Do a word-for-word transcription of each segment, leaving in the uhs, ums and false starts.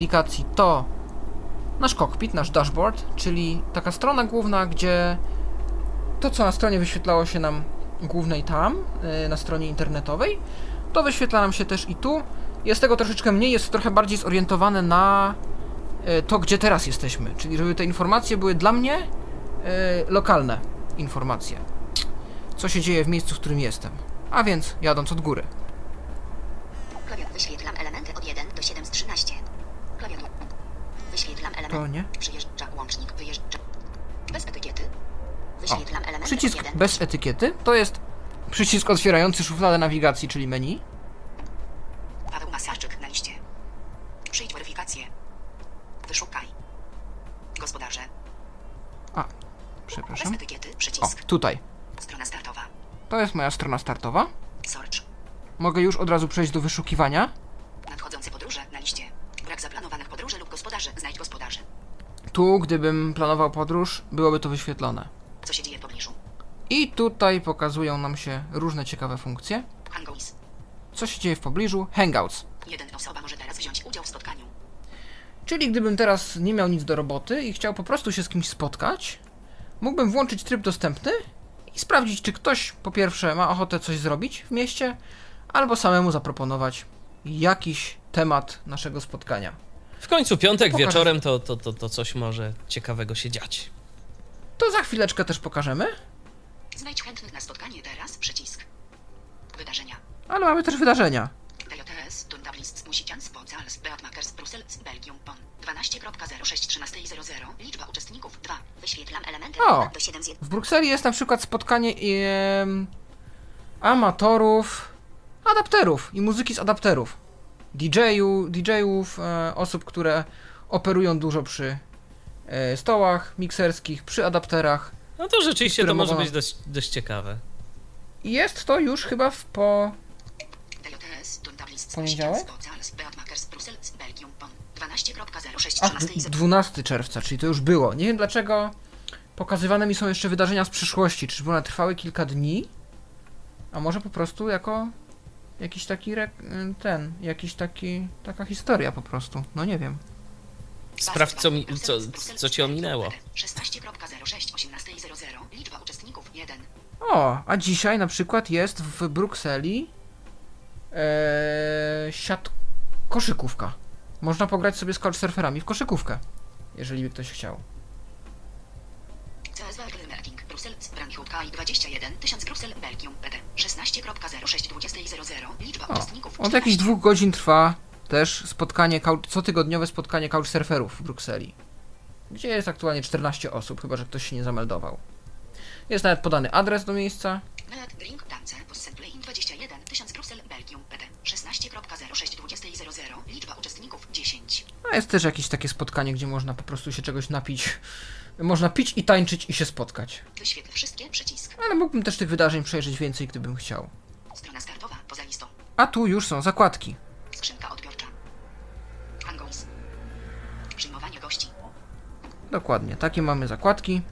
aplikacji to nasz cockpit, nasz dashboard, czyli taka strona główna, gdzie to, co na stronie wyświetlało się nam głównej tam, yy, na stronie internetowej, to wyświetla nam się też i tu. Jest tego troszeczkę mniej, jest trochę bardziej zorientowane na yy, to, gdzie teraz jesteśmy, czyli żeby te informacje były dla mnie yy, lokalne informacje. Co się dzieje w miejscu, w którym jestem. A więc jadąc od góry. Klawiatur wyświetlam elementy od jeden do siedem z trzynaście. Klawiatur wyświetlam element. To nie. Przyjeżdża łącznik, wyjeżdża. Bez etykiety. Wyświetlam elementy Przycisk od jeden. bez etykiety to jest przycisk otwierający szufladę nawigacji, czyli menu. Paweł Masarczyk na liście. Przyjdź weryfikację. Wyszukaj. Gospodarze. A, Bez przepraszam. etykiety. O, Przycisk. tutaj. Strona startowa. To jest moja strona startowa. Search. Mogę już od razu przejść do wyszukiwania. Nadchodzące podróże na liście. Brak zaplanowanych podróży lub gospodarzy. Znajdź gospodarzy. Tu, gdybym planował podróż, byłoby to wyświetlone. Co się dzieje w pobliżu? I tutaj pokazują nam się różne ciekawe funkcje. Hangouts. Co się dzieje w pobliżu? Hangouts. Jeden osoba może teraz wziąć udział w spotkaniu. Czyli gdybym teraz nie miał nic do roboty i chciał po prostu się z kimś spotkać, mógłbym włączyć tryb dostępny i sprawdzić, czy ktoś po pierwsze ma ochotę coś zrobić w mieście, albo samemu zaproponować jakiś temat naszego spotkania. W końcu piątek Pokażę. wieczorem to, to, to, to coś może ciekawego się dziać. To za chwileczkę też pokażemy, Znajdź chętnych na spotkanie teraz. Przycisk. Wydarzenia. ale mamy też wydarzenia. D J T S, Dundablist, Musicians, Pocals, Beatmakers, Brussels, Belgium, Bonn. dwanaście zero sześć trzynaście zero zero. Liczba uczestników dwa. Wyświetlam elementy O! od jeden do siedem z jednym. W Brukseli jest na przykład spotkanie em, amatorów, adapterów i muzyki z adapterów. D J-ów, e, osób, które operują dużo przy e, stołach mikserskich, przy adapterach. No to rzeczywiście które to może mogą- być dość, dość ciekawe. I jest to już chyba w po... D J T S, Dundablist, Poniedziałek? Musicians, Pocals, Beatmakers, Brussels, Belgium, Bonn. dwanaście zero sześć A, trzynaście zero zero. dwunastego czerwca, czyli to już było. Nie wiem dlaczego pokazywane mi są jeszcze wydarzenia z przyszłości. Czy one trwały kilka dni? A może po prostu jako jakiś taki re... ten, jakiś taki, taka historia po prostu. No nie wiem. Sprawdź, co, mi, co, co ci ominęło. szesnaście zero sześć osiemnaście zero zero. Liczba uczestników jeden. O, a dzisiaj na przykład jest w Brukseli ee, siat koszykówka. Można pograć sobie z couchsurferami w koszykówkę, jeżeli by ktoś chciał. C S W Meeting, Brussels, Branchut dwadzieścia jeden tysiąc Brussel, Belgium, P D. szesnaście zero sześć dwadzieścia zero zero. Liczba O, uczestników od jakichś dwóch godzin trwa też spotkanie, couch- cotygodniowe spotkanie couchsurferów w Brukseli, gdzie jest aktualnie czternaście osób, chyba że ktoś się nie zameldował. Jest nawet podany adres do miejsca. Net Drink Tance, Postsemplay dwadzieścia jeden tysiąc Brussel, Belgium, P D. szesnaście zero sześć dwadzieścia zero zero. Liczba uczestników dziesięć. A jest też jakieś takie spotkanie, gdzie można po prostu się czegoś napić. Można pić i tańczyć i się spotkać. Wyświetl wszystkie. Przycisk. Ale mógłbym też tych wydarzeń przejrzeć więcej, gdybym chciał. Strona startowa, poza listą. A tu już są zakładki. Skrzynka odbiorcza. Hangouts. Przyjmowanie gości. Dokładnie, takie mamy zakładki.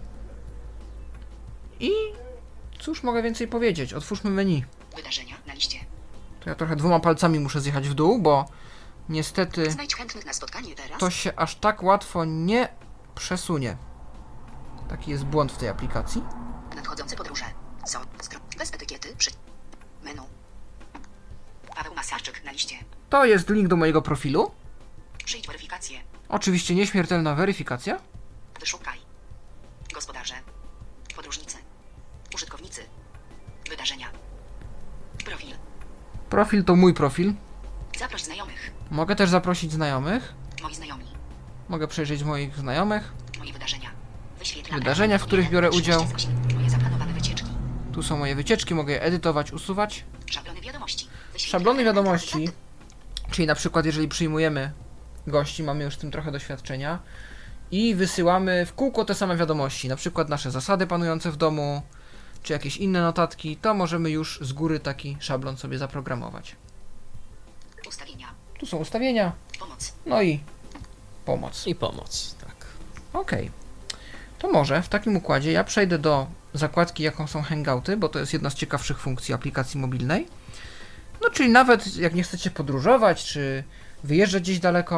I cóż mogę więcej powiedzieć? Otwórzmy menu. Wydarzenia na liście. To ja trochę dwoma palcami muszę zjechać w dół, bo niestety Znajdź chętnych na spotkanie teraz. to się aż tak łatwo nie przesunie. Taki jest błąd w tej aplikacji. Nadchodzące podróże. Są. Skro... Bez etykiety. Przy... Menu. Paweł Masarczyk na liście. To jest link do mojego profilu. Przyjdź weryfikację. Oczywiście nieśmiertelna weryfikacja. Wyszukaj. Gospodarze. Podróżnicy. Użytkownicy. Wydarzenia. Profil. Profil to mój profil. Zaproś znajomych. Mogę też zaprosić znajomych. Moi znajomi. Mogę przejrzeć moich znajomych. Moje wydarzenia. Wyświetlam Wydarzenia, w których biorę udział. Moje zaplanowane wycieczki. Tu są moje wycieczki, mogę je edytować, usuwać. Szablony wiadomości. Wyświetlam Szablony elementy wiadomości, kontaktu. czyli na przykład jeżeli przyjmujemy gości, mamy już z tym trochę doświadczenia i wysyłamy w kółko te same wiadomości, na przykład nasze zasady panujące w domu, czy jakieś inne notatki, to możemy już z góry taki szablon sobie zaprogramować. Ustawienia. Tu są ustawienia, Pomoc. no i pomoc. I pomoc, tak. Okej. To może w takim układzie ja przejdę do zakładki, jaką są hangouty, bo to jest jedna z ciekawszych funkcji aplikacji mobilnej. No czyli nawet jak nie chcecie podróżować, czy wyjeżdżać gdzieś daleko,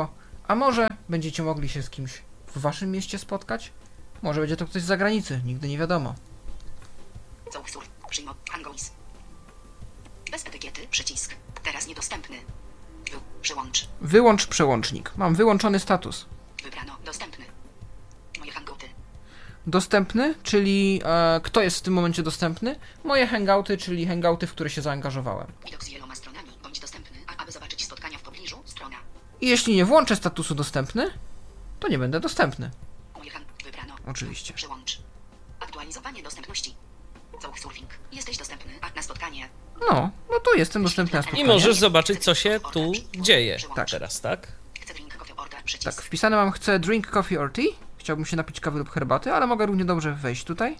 A może będziecie mogli się z kimś w waszym mieście spotkać? Może będzie to ktoś z zagranicy, nigdy nie wiadomo. Całksur. Przyjmo. Hangois. Bez etykiety. Przycisk. Teraz niedostępny. Wy. Przyłącz. Wyłącz przełącznik. Mam wyłączony status. Wybrano. Dostępny. Moje hangouty. Dostępny, czyli e, kto jest w tym momencie dostępny? Moje hangouty, czyli hangouty, w które się zaangażowałem. Widok z wieloma stronami. Bądź dostępny. A aby zobaczyć spotkania w pobliżu. Strona. I jeśli nie włączę statusu dostępny, to nie będę dostępny. Moje hang... Wybrano. Oczywiście. Przyłącz. Aktualizowanie dostępności. Całksurfing. Jesteś dostępny. A na spotkanie. No, no to jestem dostępny na I spotkanie. możesz zobaczyć, co się tu dzieje Tak. teraz, tak? Chcę drink coffee order. Przycisk. Tak, wpisane mam chcę drink coffee or tea. Chciałbym się napić kawy lub herbaty, ale mogę równie dobrze wejść tutaj.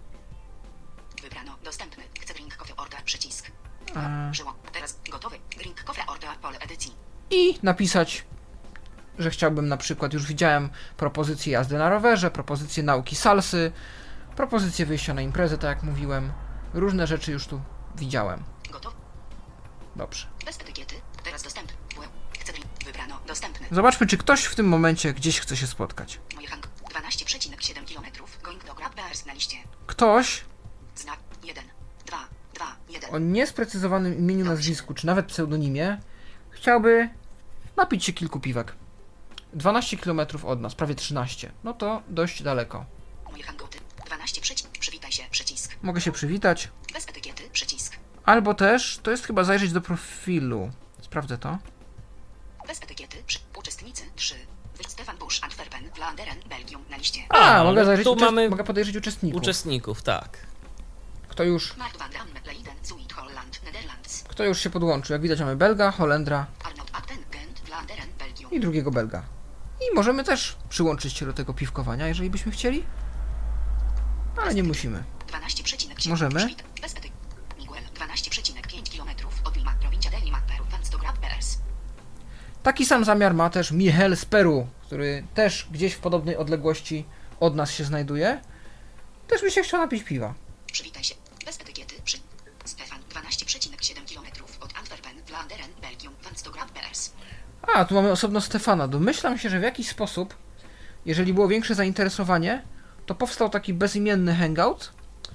Wybrano. Dostępny. Chcę drink coffee order. Przycisk. A. Przyłącz. Teraz gotowy. Drink coffee order. Pole edycji. I napisać, że chciałbym na przykład, już widziałem propozycję jazdy na rowerze, propozycję nauki salsy, propozycję wyjścia na imprezę, tak jak mówiłem. Różne rzeczy już tu widziałem. Gotowy. Dobrze. Bez etykiety. Teraz dostępny. W. Chcę drink. Wybrano. Dostępny. Zobaczmy, czy ktoś w tym momencie gdzieś chce się spotkać. Moje hang. dwanaście przecinek siedem kilometrów. Going do Grab Bears na liście. Ktoś Znak. jeden. dwa. dwa. jeden. o niesprecyzowanym imieniu, nazwisku, czy nawet pseudonimie chciałby napić się kilku piwek. dwanaście kilometrów od nas, prawie trzynaście. No to dość daleko. Moje hangouty. dwanaście przecinek. Przywitaj się. Przycisk. Mogę się przywitać. Bez etykiety. Przycisk. Albo też, to jest chyba zajrzeć do profilu. Sprawdzę to. Bez etykiety. Przy... Uczestnicy. trzy. Wy- Stefan Busch. Antwerpen. Vlaanderen. Belgium na liście. A, A, mogę no zajrzeć, tu uczest- mamy mogę podejrzeć uczestników. Uczestników, tak. Kto już, Mart van Damme. Leiden. Zuid. Holland. Netherlands. kto już się podłączył. Jak widać mamy Belga, Holendra Arnold Atten. Gent. Vlaanderen. Belgium. i drugiego Belga. I możemy też przyłączyć się do tego piwkowania, jeżeli byśmy chcieli. Ale nie musimy. dwanaście przecinek siedem. Możemy? Przywitaj. Bez etykiety. Miguel. dwanaście przecinek pięć kilometrów od Lima. Prowincja del Lima. Peru. Vans do Grab Bears. Taki sam zamiar ma też Michel z Peru, który też gdzieś w podobnej odległości od nas się znajduje. Też by się chciał napić piwa. Przywitaj się. Bez etykiety. Przy... Stefan. dwanaście przecinek siedem kilometrów od Antwerpen. Vlaanderen. Belgium. Vans do Grab Bears. A, tu mamy osobno Stefana. Domyślam się, że w jakiś sposób, jeżeli było większe zainteresowanie, to powstał taki bezimienny hangout,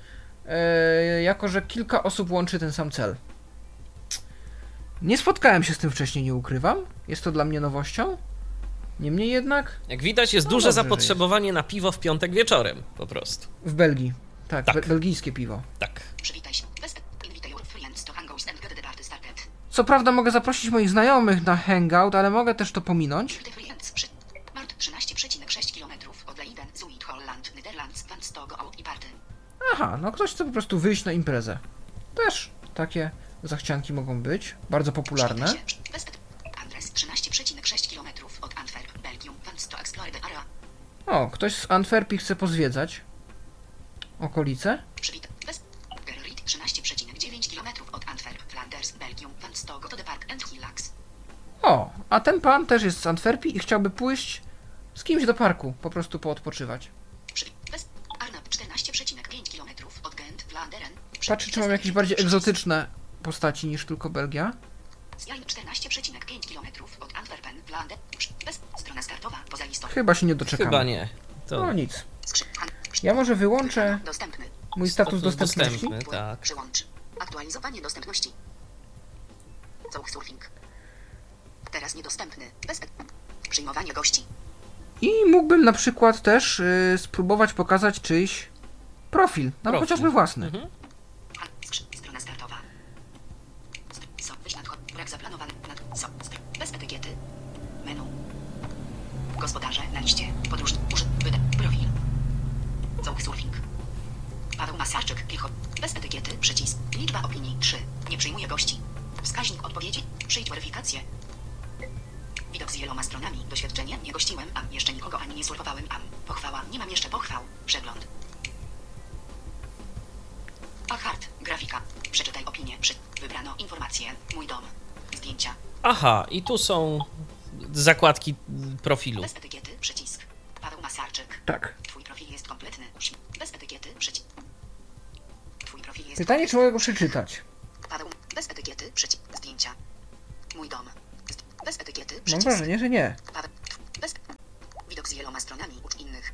yy, jako że kilka osób łączy ten sam cel. Nie spotkałem się z tym wcześniej, nie ukrywam. Jest to dla mnie nowością. Niemniej jednak Jak widać, jest No duże dobrze, że zapotrzebowanie na piwo w piątek wieczorem, po prostu. w Belgii. Tak, Tak. Be- belgijskie piwo. Tak. Przywitaj się. Bez et- Invite your friends to hangouts and get the party started. Co prawda mogę zaprosić moich znajomych na hangout, ale mogę też to pominąć. Invite friends. Przy... Mart. trzynaście przecinek sześć kilometrów od Leiden. Zuid. Holland. Netherlands. Vans to go out i party. Aha, no ktoś chce po prostu wyjść na imprezę. Też takie zachcianki mogą być. Bardzo popularne. Przywitaj się. Bez et- Adres. trzynaście przecinek sześć kilometrów od Antwerp. Belgium. Vans to explore the area. O, ktoś z Antwerpii chce pozwiedzać okolice. Przywitaj. Bez... Gerrit. trzynaście przecinek dziewięć kilometrów od Antwerp. Flanders. Belgium. Vans to go to the park and relax. O, a ten pan też jest z Antwerpii i chciałby pójść z kimś do parku, po prostu poodpoczywać. Przy... Bez... Arnab. czternaście przecinek pięć kilometrów od Gent. Vlaanderen. Przy... Patrzę, czy mam jakieś bardziej egzotyczne postaci niż tylko Belgia. Zjań. czternaście przecinek pięć kilometrów od Antwerpen. Vlaanderen. Przy... Bez... Strona startowa. Poza listą. Chyba się nie doczekamy. Chyba nie. To No nic. Skrzy... Han... Ja może wyłączę Dostępny. mój status status dostępności. dostępny, tak. Przyłącz. Aktualizowanie dostępności. Surfing. Teraz niedostępny. Bez... Przyjmowanie gości. I mógłbym na przykład też y, spróbować pokazać czyjś profil, nawet Profil. chociażby własny. Mhm. Han... Skrzy... Strona startowa. St... So... Wyjść nadchod... Brak zaplanowany... Nad... So... St... Bez etykiety. Menu. Gospodarze na liście. Podróż. Użyt. Wyda. Profil. Surfing. Paweł Masarczyk. Pilcho. Bez etykiety. Przycisk. Liczba opinii. trzy. Nie przyjmuje gości. Wskaźnik odpowiedzi. Przyjdź weryfikację. Widok z wieloma stronami. Doświadczenie. Nie gościłem. Am. Jeszcze nikogo ani nie surfowałem. Am. Pochwała. Nie mam jeszcze pochwał. Przegląd. Achart. Grafika. Przeczytaj opinię. Przy... Wybrano informacje. Mój dom. Zdjęcia. Aha, i tu są zakładki profilu. Bez etykiety. Przycisk. Paweł Masarczyk. Tak. Twój profil jest kompletny. Bez etykiety. Przycisk. Twój profil jest... Pytanie, czy mogę go przeczytać? Paweł. Bez etykiety. Przycisk. Zdjęcia. Mój dom. Zd- Bez etykiety. Mam Przycisk. wrażenie, że nie. Paweł. wieloma stronami, ucz innych.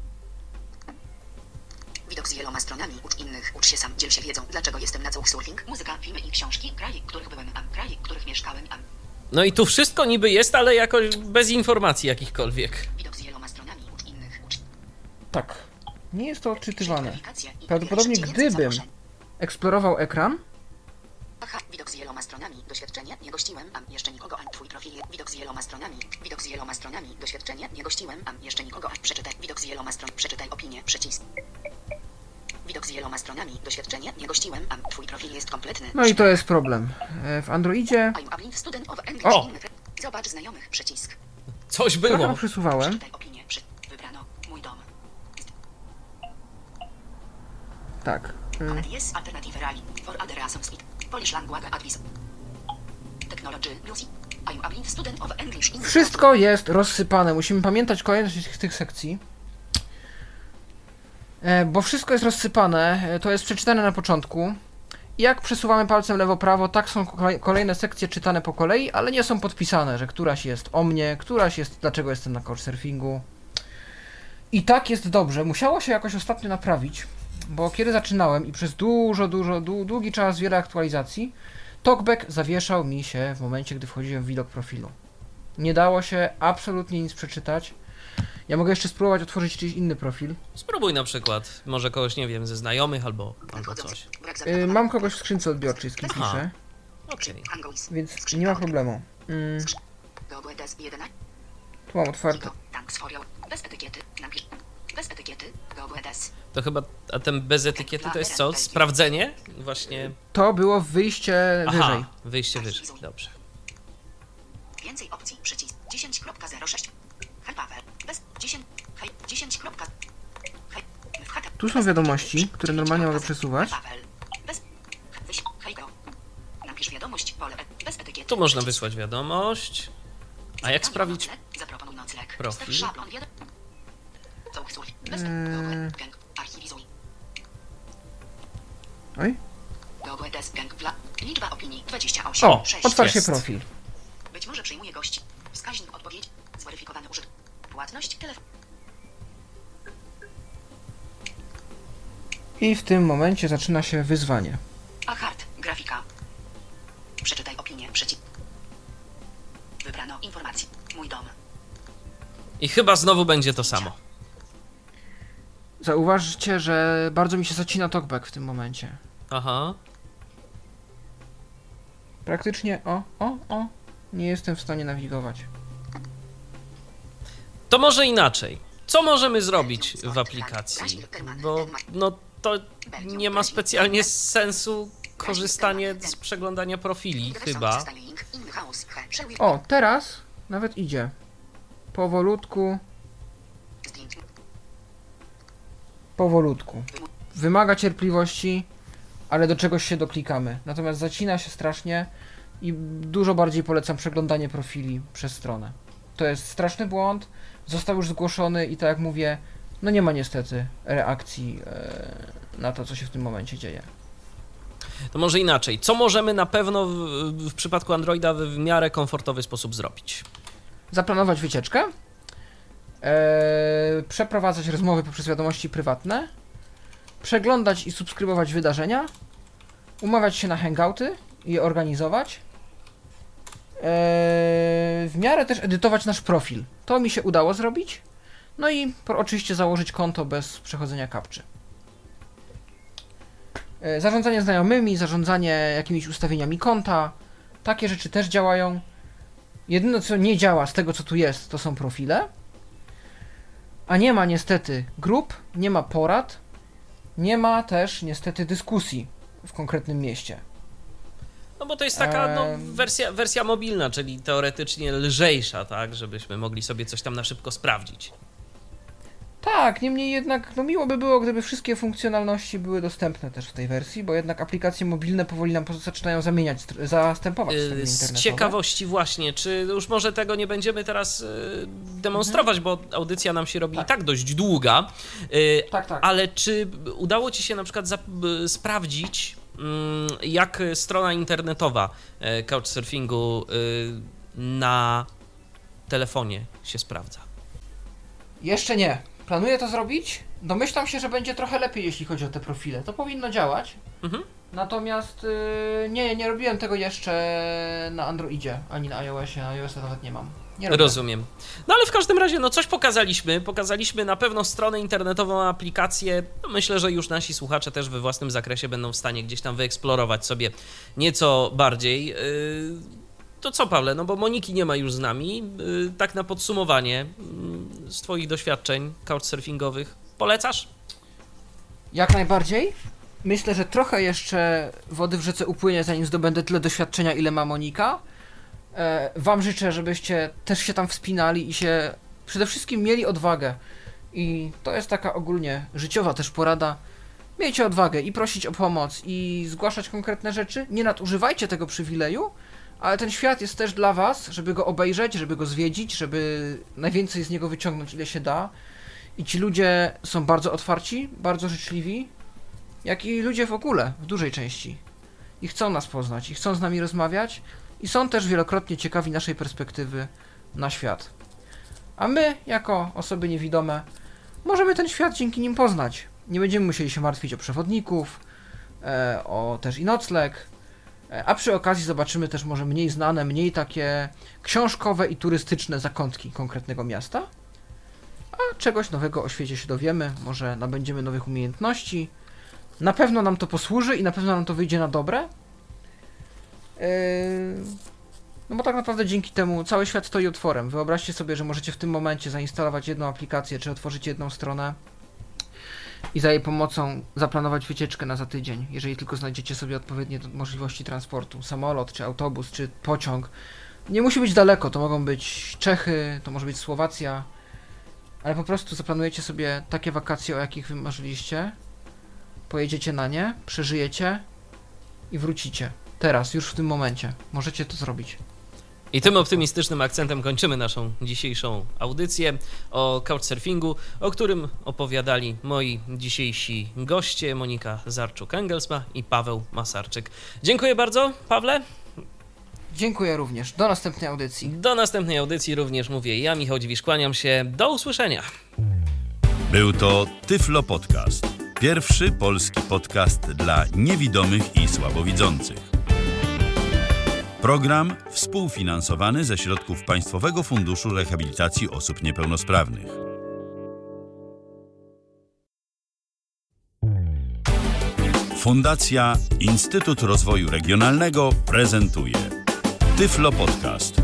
Widok z wieloma stronami, ucz innych, ucz się sam, dziel się wiedzą, dlaczego jestem na Couchsurfing, muzyka, filmy i książki, kraje, których byłem, am, kraje, których mieszkałem, am. No i tu wszystko niby jest, ale jakoś bez informacji jakichkolwiek. Widok z wieloma stronami, ucz innych, ucz. Tak. Nie jest to odczytywane. Kwalifikacja i Prawdopodobnie więcej więcej gdybym zaproszeń. eksplorował ekran, Aha, widok z wieloma stronami, doświadczenie, nie gościłem, am, jeszcze nikogo, am, twój profil, widok z wieloma stronami, widok z wieloma stronami, doświadczenie, nie gościłem, am, jeszcze nikogo, am, przeczytaj, widok z wieloma stron, przeczytaj opinię, przycisk. Widok z wieloma stronami, doświadczenie, nie gościłem, am, twój profil jest kompletny. no i to jest problem. E, W Androidzie I'm a blind student of English. O! Inny- Zobacz znajomych, przycisk. Coś trochę było. przesuwałem. Przeczytaj opinię, przy... wybrano, mój dom. Tak. E, Yes, alternative rally, for other reasons it, Polish language advice. Technology, music. I'm a blind student of English. Inny- Wszystko jest rozsypane. Musimy pamiętać kolejność tych, tych sekcji. E, Bo wszystko jest rozsypane. e, To jest przeczytane na początku. I jak przesuwamy palcem lewo-prawo, tak są kolej- kolejne sekcje czytane po kolei, ale nie są podpisane, że któraś jest o mnie, któraś jest dlaczego jestem na couchsurfingu. I tak jest dobrze. Musiało się jakoś ostatnio naprawić, bo kiedy zaczynałem i przez dużo, dużo, dłu- długi czas, wiele aktualizacji, TalkBack zawieszał mi się w momencie, gdy wchodziłem w widok profilu. Nie dało się absolutnie nic przeczytać. Ja mogę jeszcze spróbować otworzyć czyjś inny profil. Spróbuj na przykład, może kogoś, nie wiem, ze znajomych albo, albo Nadchodząc. coś. Brak Yy, zaplanowanych- mam kogoś w skrzynce odbiorczej, z kim Aha. piszę, Okej. Hangois. więc Skrzynka nie ma od- problemu. Mm, Google Desk jeden. tu mam otwarte. Cicho. Thanks for your... Bez etykiety. Napisz. Bez etykiety. Google Desk. To chyba, a ten bez etykiety to jest co? Sprawdzenie? Właśnie. To było wyjście Aha, wyżej. wyjście wyżej, dobrze. Więcej opcji. Przycisk dziesięć kropka zero sześć. Hej Paweł. Bez dziesięć. Hej dziesięć kropka. Hej. W chata- Tu są bez wiadomości, etykiety. które normalnie mogę Hej przesuwać. Paweł. Bez. Wyś. Hej go. Napisz wiadomość. Pole. e- Bez etykiety. Tu można Przycisk. wysłać wiadomość. A jak sprawić? Nocleg. Zaproponuj nocleg. profil? Ustaw szablon wiadomo. Couchsurf. Bez Eee. Google. Gang. Archiwizuj. Oj. Google Desk Gang. Wla. Liczba opinii dwadzieścia osiem. O, sześć. otwarł się jest. profil. Być może przyjmuje gości. Wskaźnik odpowiedź. Zweryfikowany użytek. Płatność. Telefon. I w tym momencie zaczyna się wyzwanie. A hard. Grafika. Przeczytaj opinię. Przeciw. Wybrano informacje. Mój dom. I chyba znowu będzie to samo. Zauważcie, że bardzo mi się zacina TalkBack w tym momencie. Aha. Praktycznie, o, o, o, nie jestem w stanie nawigować. To może inaczej. Co możemy zrobić w aplikacji? Bo no to nie ma specjalnie sensu korzystanie z przeglądania profili, chyba. O, teraz nawet idzie. Powolutku, powolutku. Wymaga cierpliwości, ale do czegoś się doklikamy. Natomiast zacina się strasznie i dużo bardziej polecam przeglądanie profili przez stronę. To jest straszny błąd, został już zgłoszony i tak jak mówię, no nie ma niestety reakcji e, na to, co się w tym momencie dzieje. To może inaczej. Co możemy na pewno w, w przypadku Androida w, w miarę komfortowy sposób zrobić? Zaplanować wycieczkę, e, przeprowadzać rozmowy poprzez wiadomości prywatne, przeglądać i subskrybować wydarzenia, umawiać się na hangouty i je organizować, e, w miarę też edytować nasz profil. To mi się udało zrobić. No i po, oczywiście założyć konto bez przechodzenia kapczy. E, zarządzanie znajomymi, zarządzanie jakimiś ustawieniami konta, takie rzeczy też działają. Jedyne co nie działa z tego co tu jest, to są profile, a nie ma niestety grup, nie ma porad, nie ma też niestety dyskusji w konkretnym mieście. No bo to jest taka no, Em. wersja, wersja mobilna, czyli teoretycznie lżejsza, tak, żebyśmy mogli sobie coś tam na szybko sprawdzić. Tak, niemniej jednak no miło by było, gdyby wszystkie funkcjonalności były dostępne też w tej wersji, bo jednak aplikacje mobilne powoli nam po- zaczynają zamieniać, str- zastępować strony Yy, Z internetowe. ciekawości właśnie, czy już może tego nie będziemy teraz yy, demonstrować, bo audycja nam się robi Tak. i tak dość długa, yy, Tak, tak. ale czy udało Ci się na przykład zap- y, sprawdzić, mm, jak strona internetowa y, Couchsurfingu y, na telefonie się sprawdza? Jeszcze nie. Planuję to zrobić. Domyślam się, że będzie trochę lepiej, jeśli chodzi o te profile. To powinno działać. Mhm. Natomiast yy, nie, nie robiłem tego jeszcze na Androidzie, ani na iOSie. Na iOSie nawet nie mam. Nie robię. Rozumiem. No ale w każdym razie, no coś pokazaliśmy. Pokazaliśmy na pewno stronę internetową, aplikację. No, myślę, że już nasi słuchacze też we własnym zakresie będą w stanie gdzieś tam wyeksplorować sobie nieco bardziej. Yy, to co, Pawle, no bo Moniki nie ma już z nami. Yy, tak na podsumowanie yy, z twoich doświadczeń couchsurfingowych, polecasz? Jak najbardziej. Myślę, że trochę jeszcze wody w rzece upłynie, zanim zdobędę tyle doświadczenia, ile ma Monika. E, wam życzę, żebyście też się tam wspinali i się przede wszystkim mieli odwagę. I to jest taka ogólnie życiowa też porada. Miejcie odwagę i prosić o pomoc i zgłaszać konkretne rzeczy. Nie nadużywajcie tego przywileju, ale ten świat jest też dla was, żeby go obejrzeć, żeby go zwiedzić, żeby najwięcej z niego wyciągnąć, ile się da. I ci ludzie są bardzo otwarci, bardzo życzliwi, jak i ludzie w ogóle, w dużej części. I chcą nas poznać, i chcą z nami rozmawiać, i są też wielokrotnie ciekawi naszej perspektywy na świat. A my, jako osoby niewidome, możemy ten świat dzięki nim poznać. Nie będziemy musieli się martwić o przewodników, e, o też i nocleg, e, a przy okazji zobaczymy też może mniej znane, mniej takie książkowe i turystyczne zakątki konkretnego miasta. A czegoś nowego o świecie się dowiemy, może nabędziemy nowych umiejętności. Na pewno nam to posłuży i na pewno nam to wyjdzie na dobre. Yy... No bo tak naprawdę dzięki temu cały świat stoi otworem. Wyobraźcie sobie, że możecie w tym momencie zainstalować jedną aplikację, czy otworzyć jedną stronę i za jej pomocą zaplanować wycieczkę na za tydzień, jeżeli tylko znajdziecie sobie odpowiednie możliwości transportu. Samolot, czy autobus, czy pociąg. Nie musi być daleko, to mogą być Czechy, to może być Słowacja, ale po prostu zaplanujecie sobie takie wakacje, o jakich wy marzyliście, pojedziecie na nie, przeżyjecie i wrócicie. Teraz, już w tym momencie. Możecie to zrobić. I tym optymistycznym akcentem kończymy naszą dzisiejszą audycję o couchsurfingu, o którym opowiadali moi dzisiejsi goście, Monika Zarczuk-Engelsma i Paweł Masarczyk. Dziękuję bardzo, Pawle. Dziękuję również. Do następnej audycji. Do następnej audycji również mówię ja, Michał Dziwisz, kłaniam się. Do usłyszenia. Był to Tyflo Podcast. Pierwszy polski podcast dla niewidomych i słabowidzących. Program współfinansowany ze środków Państwowego Funduszu Rehabilitacji Osób Niepełnosprawnych. Fundacja Instytut Rozwoju Regionalnego prezentuje Tyflo Podcast.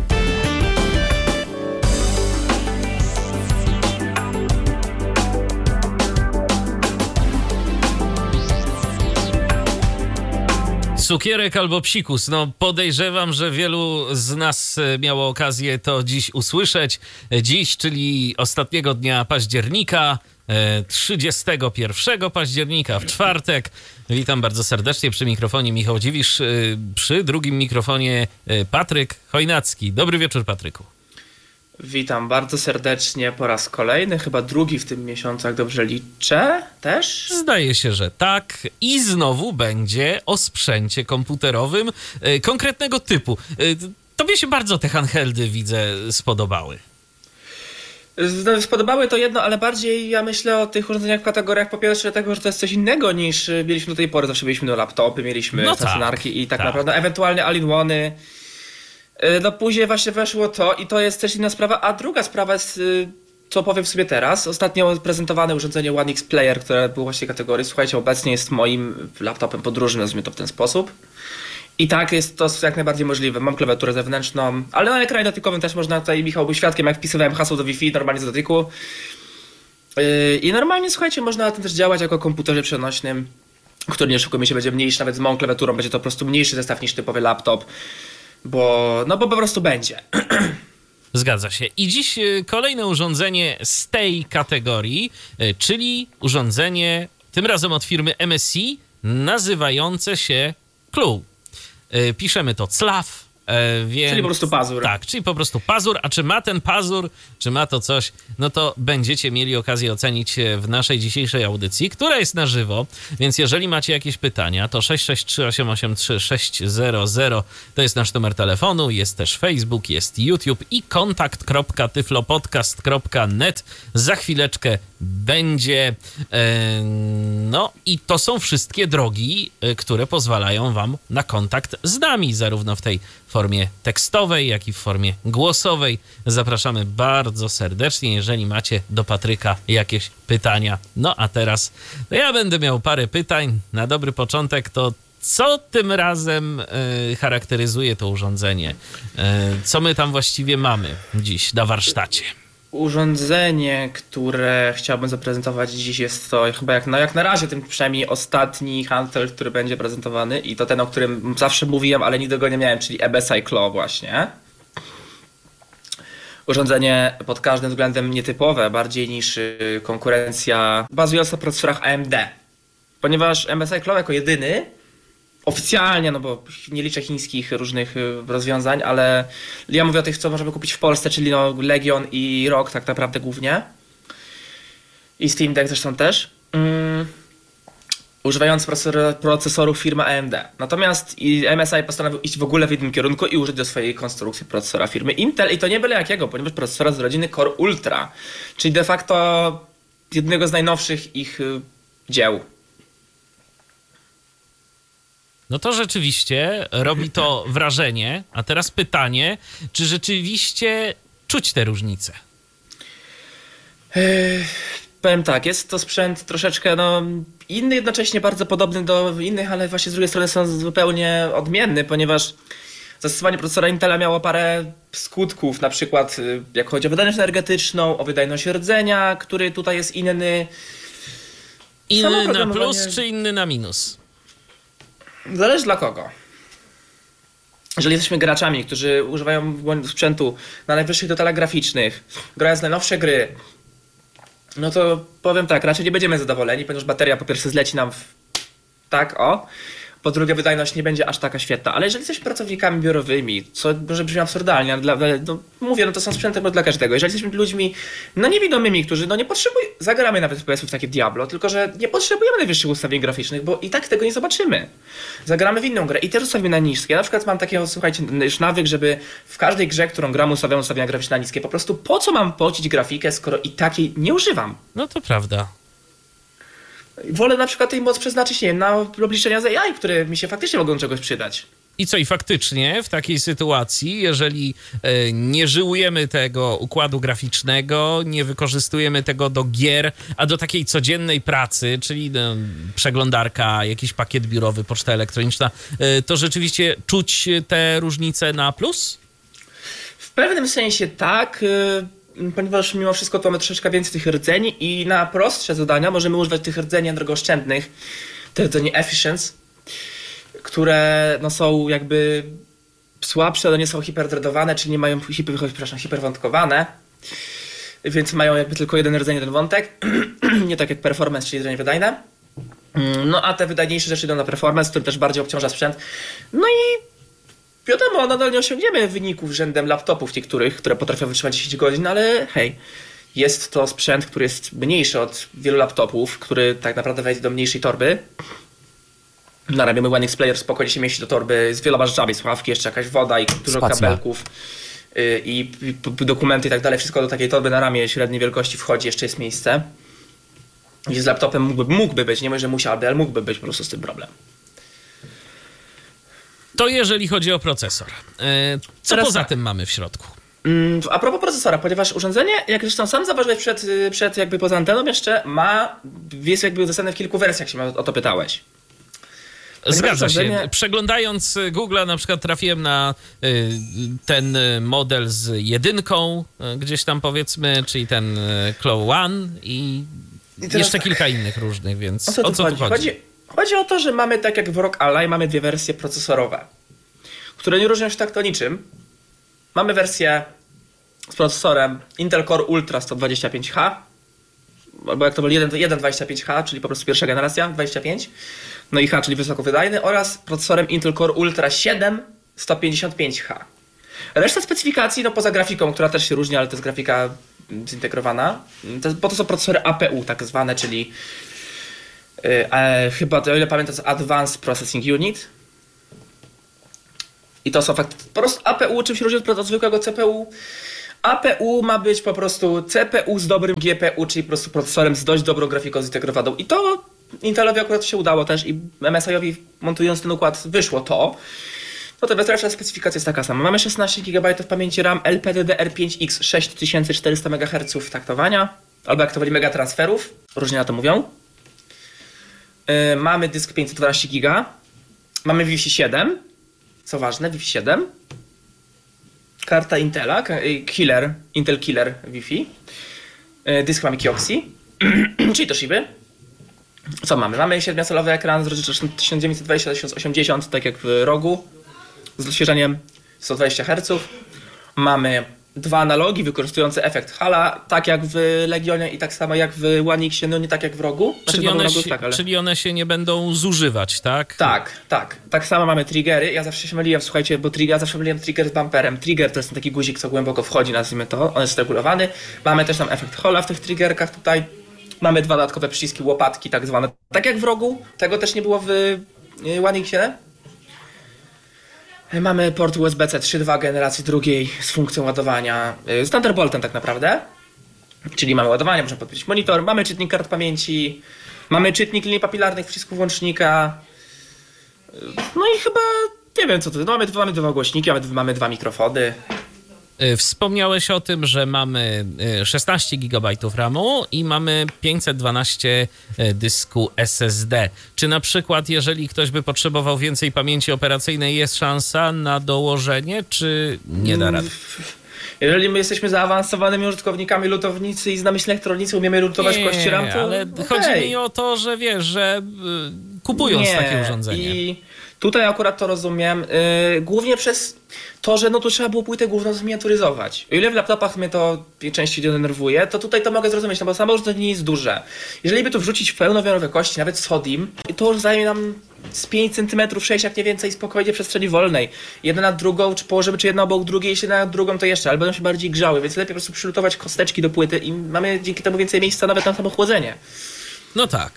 Cukierek albo psikus, no podejrzewam, że wielu z nas miało okazję to dziś usłyszeć. Dziś, czyli ostatniego dnia października, trzydziestego pierwszego października, w czwartek. Witam bardzo serdecznie, przy mikrofonie Michał Dziwisz, przy drugim mikrofonie Patryk Chojnacki. Dobry wieczór, Patryku. Witam bardzo serdecznie po raz kolejny, chyba drugi w tym miesiącu, jak dobrze liczę, też? Zdaje się, że tak. I znowu będzie o sprzęcie komputerowym e, konkretnego typu. E, tobie się bardzo te handheldy, widzę, spodobały. No, spodobały to jedno, ale bardziej ja myślę o tych urządzeniach w kategoriach po pierwsze dlatego, że to jest coś innego niż mieliśmy do tej pory. Zawsze mieliśmy no, laptopy, mieliśmy no stacjonarki tak, i tak, tak naprawdę ewentualnie all-in-one. No później właśnie weszło to i to jest też inna sprawa, a druga sprawa jest, co powiem sobie teraz, ostatnio prezentowane urządzenie One X Player, które było właśnie kategorii, słuchajcie, obecnie jest moim laptopem podróżnym, nazwijmy to w ten sposób. I tak jest to jak najbardziej możliwe, mam klawiaturę zewnętrzną, ale na ekranie dotykowym też można, tutaj Michał był świadkiem, jak wpisywałem hasło do Wi-Fi normalnie z dotyku. I normalnie, słuchajcie, można na tym też działać jako komputerze przenośnym, który nie szybko mi się będzie mniejszy, nawet z małą klawiaturą będzie to po prostu mniejszy zestaw niż typowy laptop. Bo, no bo po prostu będzie. Zgadza się. I dziś kolejne urządzenie z tej kategorii, czyli urządzenie tym razem od firmy M S I nazywające się Clue. Piszemy to C L A W, E, więc, Czyli po prostu pazur. Tak, czyli po prostu pazur. A czy ma ten pazur, czy ma to coś, no to będziecie mieli okazję ocenić w naszej dzisiejszej audycji, która jest na żywo. Więc jeżeli macie jakieś pytania, to sześć sześć trzy, osiem osiem trzy, sześć zero zero to jest nasz numer telefonu. Jest też Facebook, jest YouTube i kontakt kropka tyflopodcast kropka net. Za chwileczkę będzie. E, no i to są wszystkie drogi, e, które pozwalają wam na kontakt z nami, zarówno w tej formie tekstowej, jak i w formie głosowej. Zapraszamy bardzo serdecznie, jeżeli macie do Patryka jakieś pytania. No a teraz to ja będę miał parę pytań. Na dobry początek to co tym razem y, charakteryzuje to urządzenie? Y, co my tam właściwie mamy dziś na warsztacie? Urządzenie, które chciałbym zaprezentować dziś, jest to chyba jak na, jak na razie ten przynajmniej ostatni handheld, który będzie prezentowany i to ten, o którym zawsze mówiłem, ale nigdy go nie miałem, czyli E B Cyclo właśnie. Urządzenie pod każdym względem nietypowe, bardziej niż konkurencja bazująca na procesorach A M D. Ponieważ E B Cyclo jako jedyny oficjalnie, no bo nie liczę chińskich różnych rozwiązań, ale ja mówię o tych, co możemy kupić w Polsce, czyli no Legion i R O G tak naprawdę głównie. I Steam Deck zresztą też. Mm. Używając procesor, procesorów firmy A M D. Natomiast M S I postanowił iść w ogóle w innym kierunku i użyć do swojej konstrukcji procesora firmy Intel. I to nie byle jakiego, ponieważ procesora z rodziny Core Ultra. Czyli de facto jednego z najnowszych ich dzieł. No to rzeczywiście robi to wrażenie. A teraz pytanie, czy rzeczywiście czuć te różnice? Yy, powiem tak, jest to sprzęt troszeczkę no, inny, jednocześnie bardzo podobny do innych, ale właśnie z drugiej strony są zupełnie odmienny, ponieważ zastosowanie procesora Intela miało parę skutków, na przykład jak chodzi o wydajność energetyczną, o wydajność rdzenia, który tutaj jest inny. Inny na plus czy inny na minus? Zależy dla kogo. Jeżeli jesteśmy graczami, którzy używają sprzętu na najwyższych detalach graficznych, grając najnowsze gry, no to powiem tak, raczej nie będziemy zadowoleni, ponieważ bateria po pierwsze zleci nam w... tak, o. Po drugie, wydajność nie będzie aż taka świetna. Ale jeżeli jesteśmy pracownikami biurowymi, co może brzmi absurdalnie, ale dla, no, mówię, no to są sprzęty dla każdego. Jeżeli jesteśmy ludźmi no niewidomymi, którzy no nie potrzebują, zagramy nawet powiedzmy w takie Diablo, tylko że nie potrzebujemy najwyższych ustawień graficznych, bo i tak tego nie zobaczymy. Zagramy w inną grę i też ustawimy na niskie. Ja na przykład mam takiego, słuchajcie, już nawyk, żeby w każdej grze, którą gram, ustawiam ustawienia graficzne na niskie. Po prostu po co mam pocić grafikę, skoro i takiej nie używam? No to prawda. Wolę na przykład tej moc przeznaczyć, nie wiem, na obliczenia z A I, które mi się faktycznie mogą czegoś przydać. I co, i faktycznie w takiej sytuacji, jeżeli e, nie żyłujemy tego układu graficznego, nie wykorzystujemy tego do gier, a do takiej codziennej pracy, czyli no, przeglądarka, jakiś pakiet biurowy, poczta elektroniczna, e, to rzeczywiście czuć te różnice na plus? W pewnym sensie tak, yy, ponieważ mimo wszystko to mamy troszeczkę więcej tych rdzeni i na prostsze zadania możemy używać tych rdzeni energooszczędnych, te rdzenie efficiency, które no, są jakby słabsze, ale nie są hiperdredowane, czyli nie mają hiper, przepraszam, hiperwątkowane, więc mają jakby tylko jeden rdzeń, jeden wątek, nie tak jak performance, czyli rdzenie wydajne. No a te wydajniejsze rzeczy idą na performance, który też bardziej obciąża sprzęt. No i wiadomo, nadal nie osiągniemy wyników rzędem laptopów niektórych, które potrafią wytrzymać dziesięć godzin, ale hej, jest to sprzęt, który jest mniejszy od wielu laptopów, który tak naprawdę wejdzie do mniejszej torby. Na ramię mój One X Player spokojnie się mieści do torby z wieloma rzeczami, słuchawki, jeszcze jakaś woda i dużo Spacja. kabelków yy, i, i dokumenty i tak dalej. Wszystko do takiej torby na ramię średniej wielkości wchodzi, jeszcze jest miejsce. I z laptopem mógłby, mógłby być, nie mówię, że musiałby, ale mógłby być po prostu z tym problem. To jeżeli chodzi o procesor. E, co Teraz poza tak. tym mamy w środku? Mm, A propos procesora, ponieważ urządzenie, jak zresztą sam zauważyłeś przed, przed jakby poza anteną jeszcze, ma, jest jakby dostępne w kilku wersjach, jak się mnie o to pytałeś. Zgadza się. urządzenie- Przeglądając Google'a na przykład trafiłem na y, ten model z jedynką, y, gdzieś tam powiedzmy, czyli ten y, Claw One i, I teraz jeszcze tak. kilka innych różnych, więc O co, o co tu chodzi? chodzi? Chodzi o to, że mamy tak jak w R O G Ally, mamy dwie wersje procesorowe, które nie różnią się tak to niczym. Mamy wersję z procesorem Intel Core Ultra sto dwadzieścia pięć H, albo jak to był jeden dwadzieścia pięć H, czyli po prostu pierwsza generacja dwadzieścia pięć, no i H, czyli wysokowydajny, oraz procesorem Intel Core Ultra siedem sto pięćdziesiąt pięć H. Reszta specyfikacji, no poza grafiką, która też się różni, ale to jest grafika zintegrowana, to, bo to są procesory A P U tak zwane, czyli yy, e, chyba, o ile pamiętam, to jest Advanced Processing Unit. I to są fakt, po prostu A P U, czym się różni od zwykłego C P U? A P U ma być po prostu C P U z dobrym G P U, czyli po prostu procesorem z dość dobrą grafiką zintegrowaną. I to Intelowi akurat się udało też i M S I-owi montując ten układ wyszło to. Natomiast reszta specyfikacja jest taka sama. Mamy szesnaście gigabajtów pamięci RAM L P D D R pięć X sześć tysięcy czterysta megaherców taktowania, albo jak to woli megatransferów, różnie na to mówią. Yy, mamy dysk pięćset dwanaście giga, mamy Wi-Fi siedem, co ważne, Wi-Fi siedem. Karta Intela, Killer, Intel Killer Wi-Fi. Yy, dysk mamy Kioxi, czyli Toshiby. Co mamy? Mamy siedmiocalowy ekran z rozdzielczością tysiąc dziewięćset dwadzieścia na tysiąc osiemdziesiąt, tak jak w rogu, z odświeżeniem sto dwadzieścia herców. Mamy dwa analogi wykorzystujące efekt Hala, tak jak w Legionie i tak samo jak w One Xie, no nie tak jak w rogu. Znaczy, Czyli, w one rogu, się, tak, ale... czyli one się nie będą zużywać, tak? Tak, tak. Tak samo mamy triggery. Ja zawsze się myliłem, słuchajcie, bo trigger, ja zawsze myliłem trigger z bumperem. Trigger to jest ten taki guzik, co głęboko wchodzi, nazwijmy to. On jest regulowany. Mamy też tam efekt Hala w tych triggerkach tutaj. Mamy dwa dodatkowe przyciski łopatki, tak zwane. Tak jak w rogu. Tego też nie było w One Xie. Mamy port U S B C trzy punkt dwa generacji drugiej z funkcją ładowania z Thunderboltem tak naprawdę. Czyli mamy ładowanie, możemy podpiąć monitor, mamy czytnik kart pamięci, mamy czytnik linii papilarnych przycisku włącznika. No i chyba nie wiem co to. No mamy, mamy dwa głośniki, mamy, mamy dwa mikrofony. Wspomniałeś o tym, że mamy szesnaście gigabajtów ramu i mamy pięćset dwanaście dysku S S D. Czy na przykład, jeżeli ktoś by potrzebował więcej pamięci operacyjnej, jest szansa na dołożenie, czy nie da rady? Jeżeli my jesteśmy zaawansowanymi użytkownikami lutownicy i znamy się elektronicy, umiemy lutować Nie, kości RAM, to ale okay. chodzi mi o to, że wiesz, że y, kupując Nie. takie urządzenie. I tutaj akurat to rozumiem, yy, głównie przez to, że no tu trzeba było płytę główną zminiaturyzować. O ile w laptopach mnie to częściej denerwuje, to tutaj to mogę zrozumieć, no bo samo urządzenie nie jest duże. Jeżeli by tu wrzucić pełnowymiarowe kości, nawet z Hodim, to już zajmie nam z pięć centymetrów, sześć jak nie więcej, spokojnie przestrzeni wolnej. Jedna nad drugą, czy położymy, czy jedna obok drugiej, jeśli nad drugą, to jeszcze, ale będą się bardziej grzały, więc lepiej po prostu przylutować kosteczki do płyty i mamy dzięki temu więcej miejsca nawet na samo chłodzenie. No tak.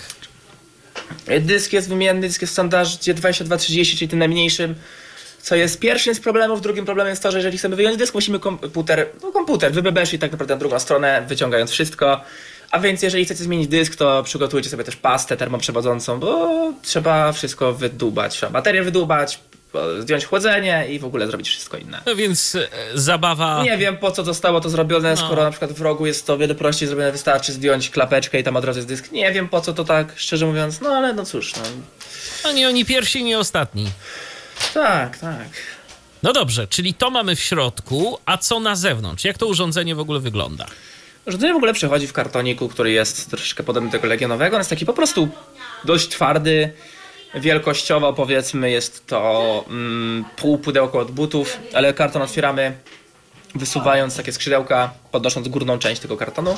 Dysk jest wymienny, dysk jest w standardzie dwadzieścia dwa trzydzieści, czyli tym najmniejszym, co jest pierwszym z problemów. Drugim problemem jest to, że jeżeli chcemy wyjąć dysk, musimy komputer, no komputer wybebeszyć tak naprawdę na drugą stronę, wyciągając wszystko. A więc jeżeli chcecie zmienić dysk, to przygotujcie sobie też pastę termoprzewodzącą, bo trzeba wszystko wydłubać. Trzeba baterię wydłubać, zdjąć chłodzenie i w ogóle zrobić wszystko inne. No więc e, zabawa... Nie wiem, po co zostało to zrobione, No. skoro na przykład w rogu jest to wiele prościej zrobione, wystarczy zdjąć klapeczkę i tam od razu jest dysk. Nie wiem, po co to tak, szczerze mówiąc, no ale no cóż. No. Ani oni pierwsi, nie ostatni. Tak, tak. No dobrze, czyli to mamy w środku, a co na zewnątrz? Jak to urządzenie w ogóle wygląda? Urządzenie w ogóle przechodzi w kartoniku, który jest troszeczkę podobny do tego legionowego. On jest taki po prostu dość twardy. Wielkościowo powiedzmy jest to mm, pół pudełko od butów, ale karton otwieramy wysuwając takie skrzydełka, podnosząc górną część tego kartonu.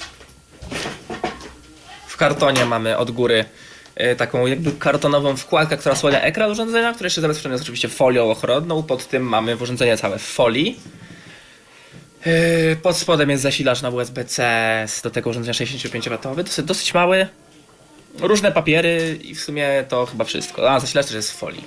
W kartonie mamy od góry y, taką jakby kartonową wkładkę, która słania ekran urządzenia, które jeszcze zabezpieczone jest oczywiście folią ochronną. Pod tym mamy urządzenie całe w folii. Yy, pod spodem jest zasilacz na U S B C do tego urządzenia sześćdziesięciopięciowatowy, dosyć, dosyć mały. Różne papiery i w sumie to chyba wszystko. A, zasilacz też jest z folii.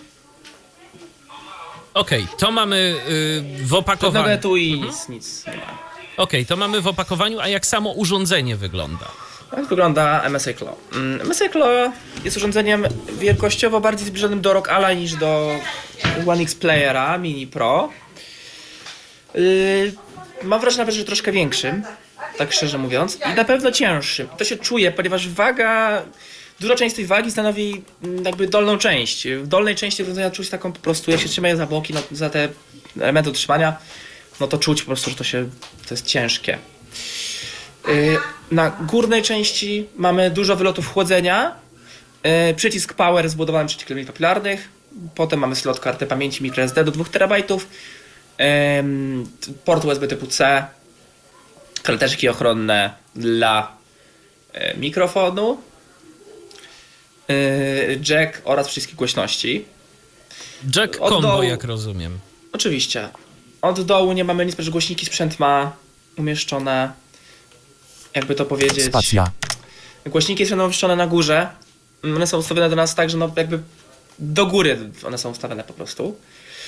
Okej, okay, to mamy yy, w opakowaniu. Żadnego tu i Mhm. nic, nic nie ma. Okej, okay, to mamy w opakowaniu, a jak samo urządzenie wygląda? Tak wygląda M S I Claw. M S I Claw jest urządzeniem wielkościowo bardziej zbliżonym do Rock Ally niż do One X Playera Mini Pro. Yy, mam wrażenie nawet, że troszkę większym, tak szczerze mówiąc, i na pewno cięższym. To się czuje, ponieważ waga, duża część tej wagi stanowi jakby dolną część. W dolnej części urządzenia czuć taką po prostu, jak się trzymają za boki, no, za te elementy utrzymania, no to czuć po prostu, że to się, to jest ciężkie. Yy, na górnej części mamy dużo wylotów chłodzenia, yy, przycisk Power zbudowany przyciskiem linii papilarnych, potem mamy slot karty pamięci microSD do dwóch terabajtów, yy, port U S B typu C, karteczki ochronne dla yy, mikrofonu, yy, jack oraz przyciski głośności. Jack Od combo, dołu- jak rozumiem. Oczywiście. Od dołu nie mamy nic, przecież głośniki sprzęt ma umieszczone, jakby to powiedzieć... Spacja. Głośniki są umieszczone na górze. One są ustawione do nas tak, że no jakby do góry one są ustawione po prostu.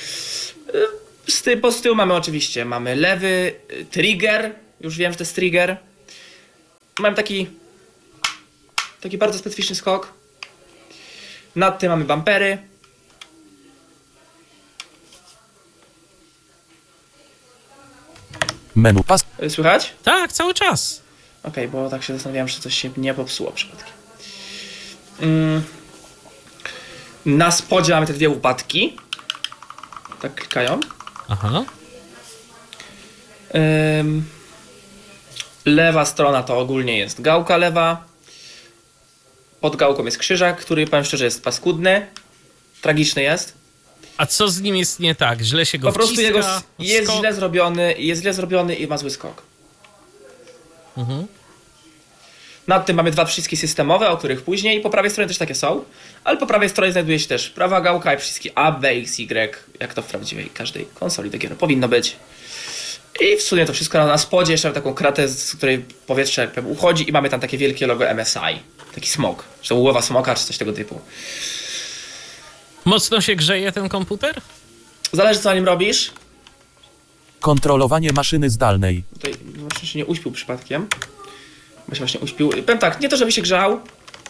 Z ty, po z tyłu mamy oczywiście, mamy lewy y, trigger. Już wiem, że to jest trigger. Mamy taki taki bardzo specyficzny skok. Nad tym mamy bumpery. Menu pas. Y, Słychać? Tak, cały czas. Okej, bo tak się zastanawiałem, czy coś się nie popsuło przypadkiem. Mm. Na spodzie mamy te dwie łopatki. Tak klikają. Aha. Ym. Lewa strona to ogólnie jest gałka lewa. Pod gałką jest krzyżak, który powiem szczerze jest paskudny. Tragiczny jest. A co z nim jest nie tak? Źle się go Po prostu wciska, jego s- jest skok? źle zrobiony, jest źle zrobiony i ma zły skok. Mhm. Nad tym mamy dwa przyciski systemowe, o których później. Po prawej stronie też takie są. Ale po prawej stronie znajduje się też prawa gałka i przyciski A, B, X, Y. Jak to w prawdziwej każdej konsoli do gier powinno być. I w sumie to wszystko na spodzie. Jeszcze mamy taką kratę, z której powietrze jakby uchodzi i mamy tam takie wielkie logo M S I. Taki smok. Czy to głowa smoka, czy coś tego typu. Mocno się grzeje ten komputer? Zależy co na nim robisz. Kontrolowanie maszyny zdalnej. Tutaj właśnie się nie uśpił przypadkiem. Bo się właśnie uśpił. Powiem tak, nie to żeby się grzał.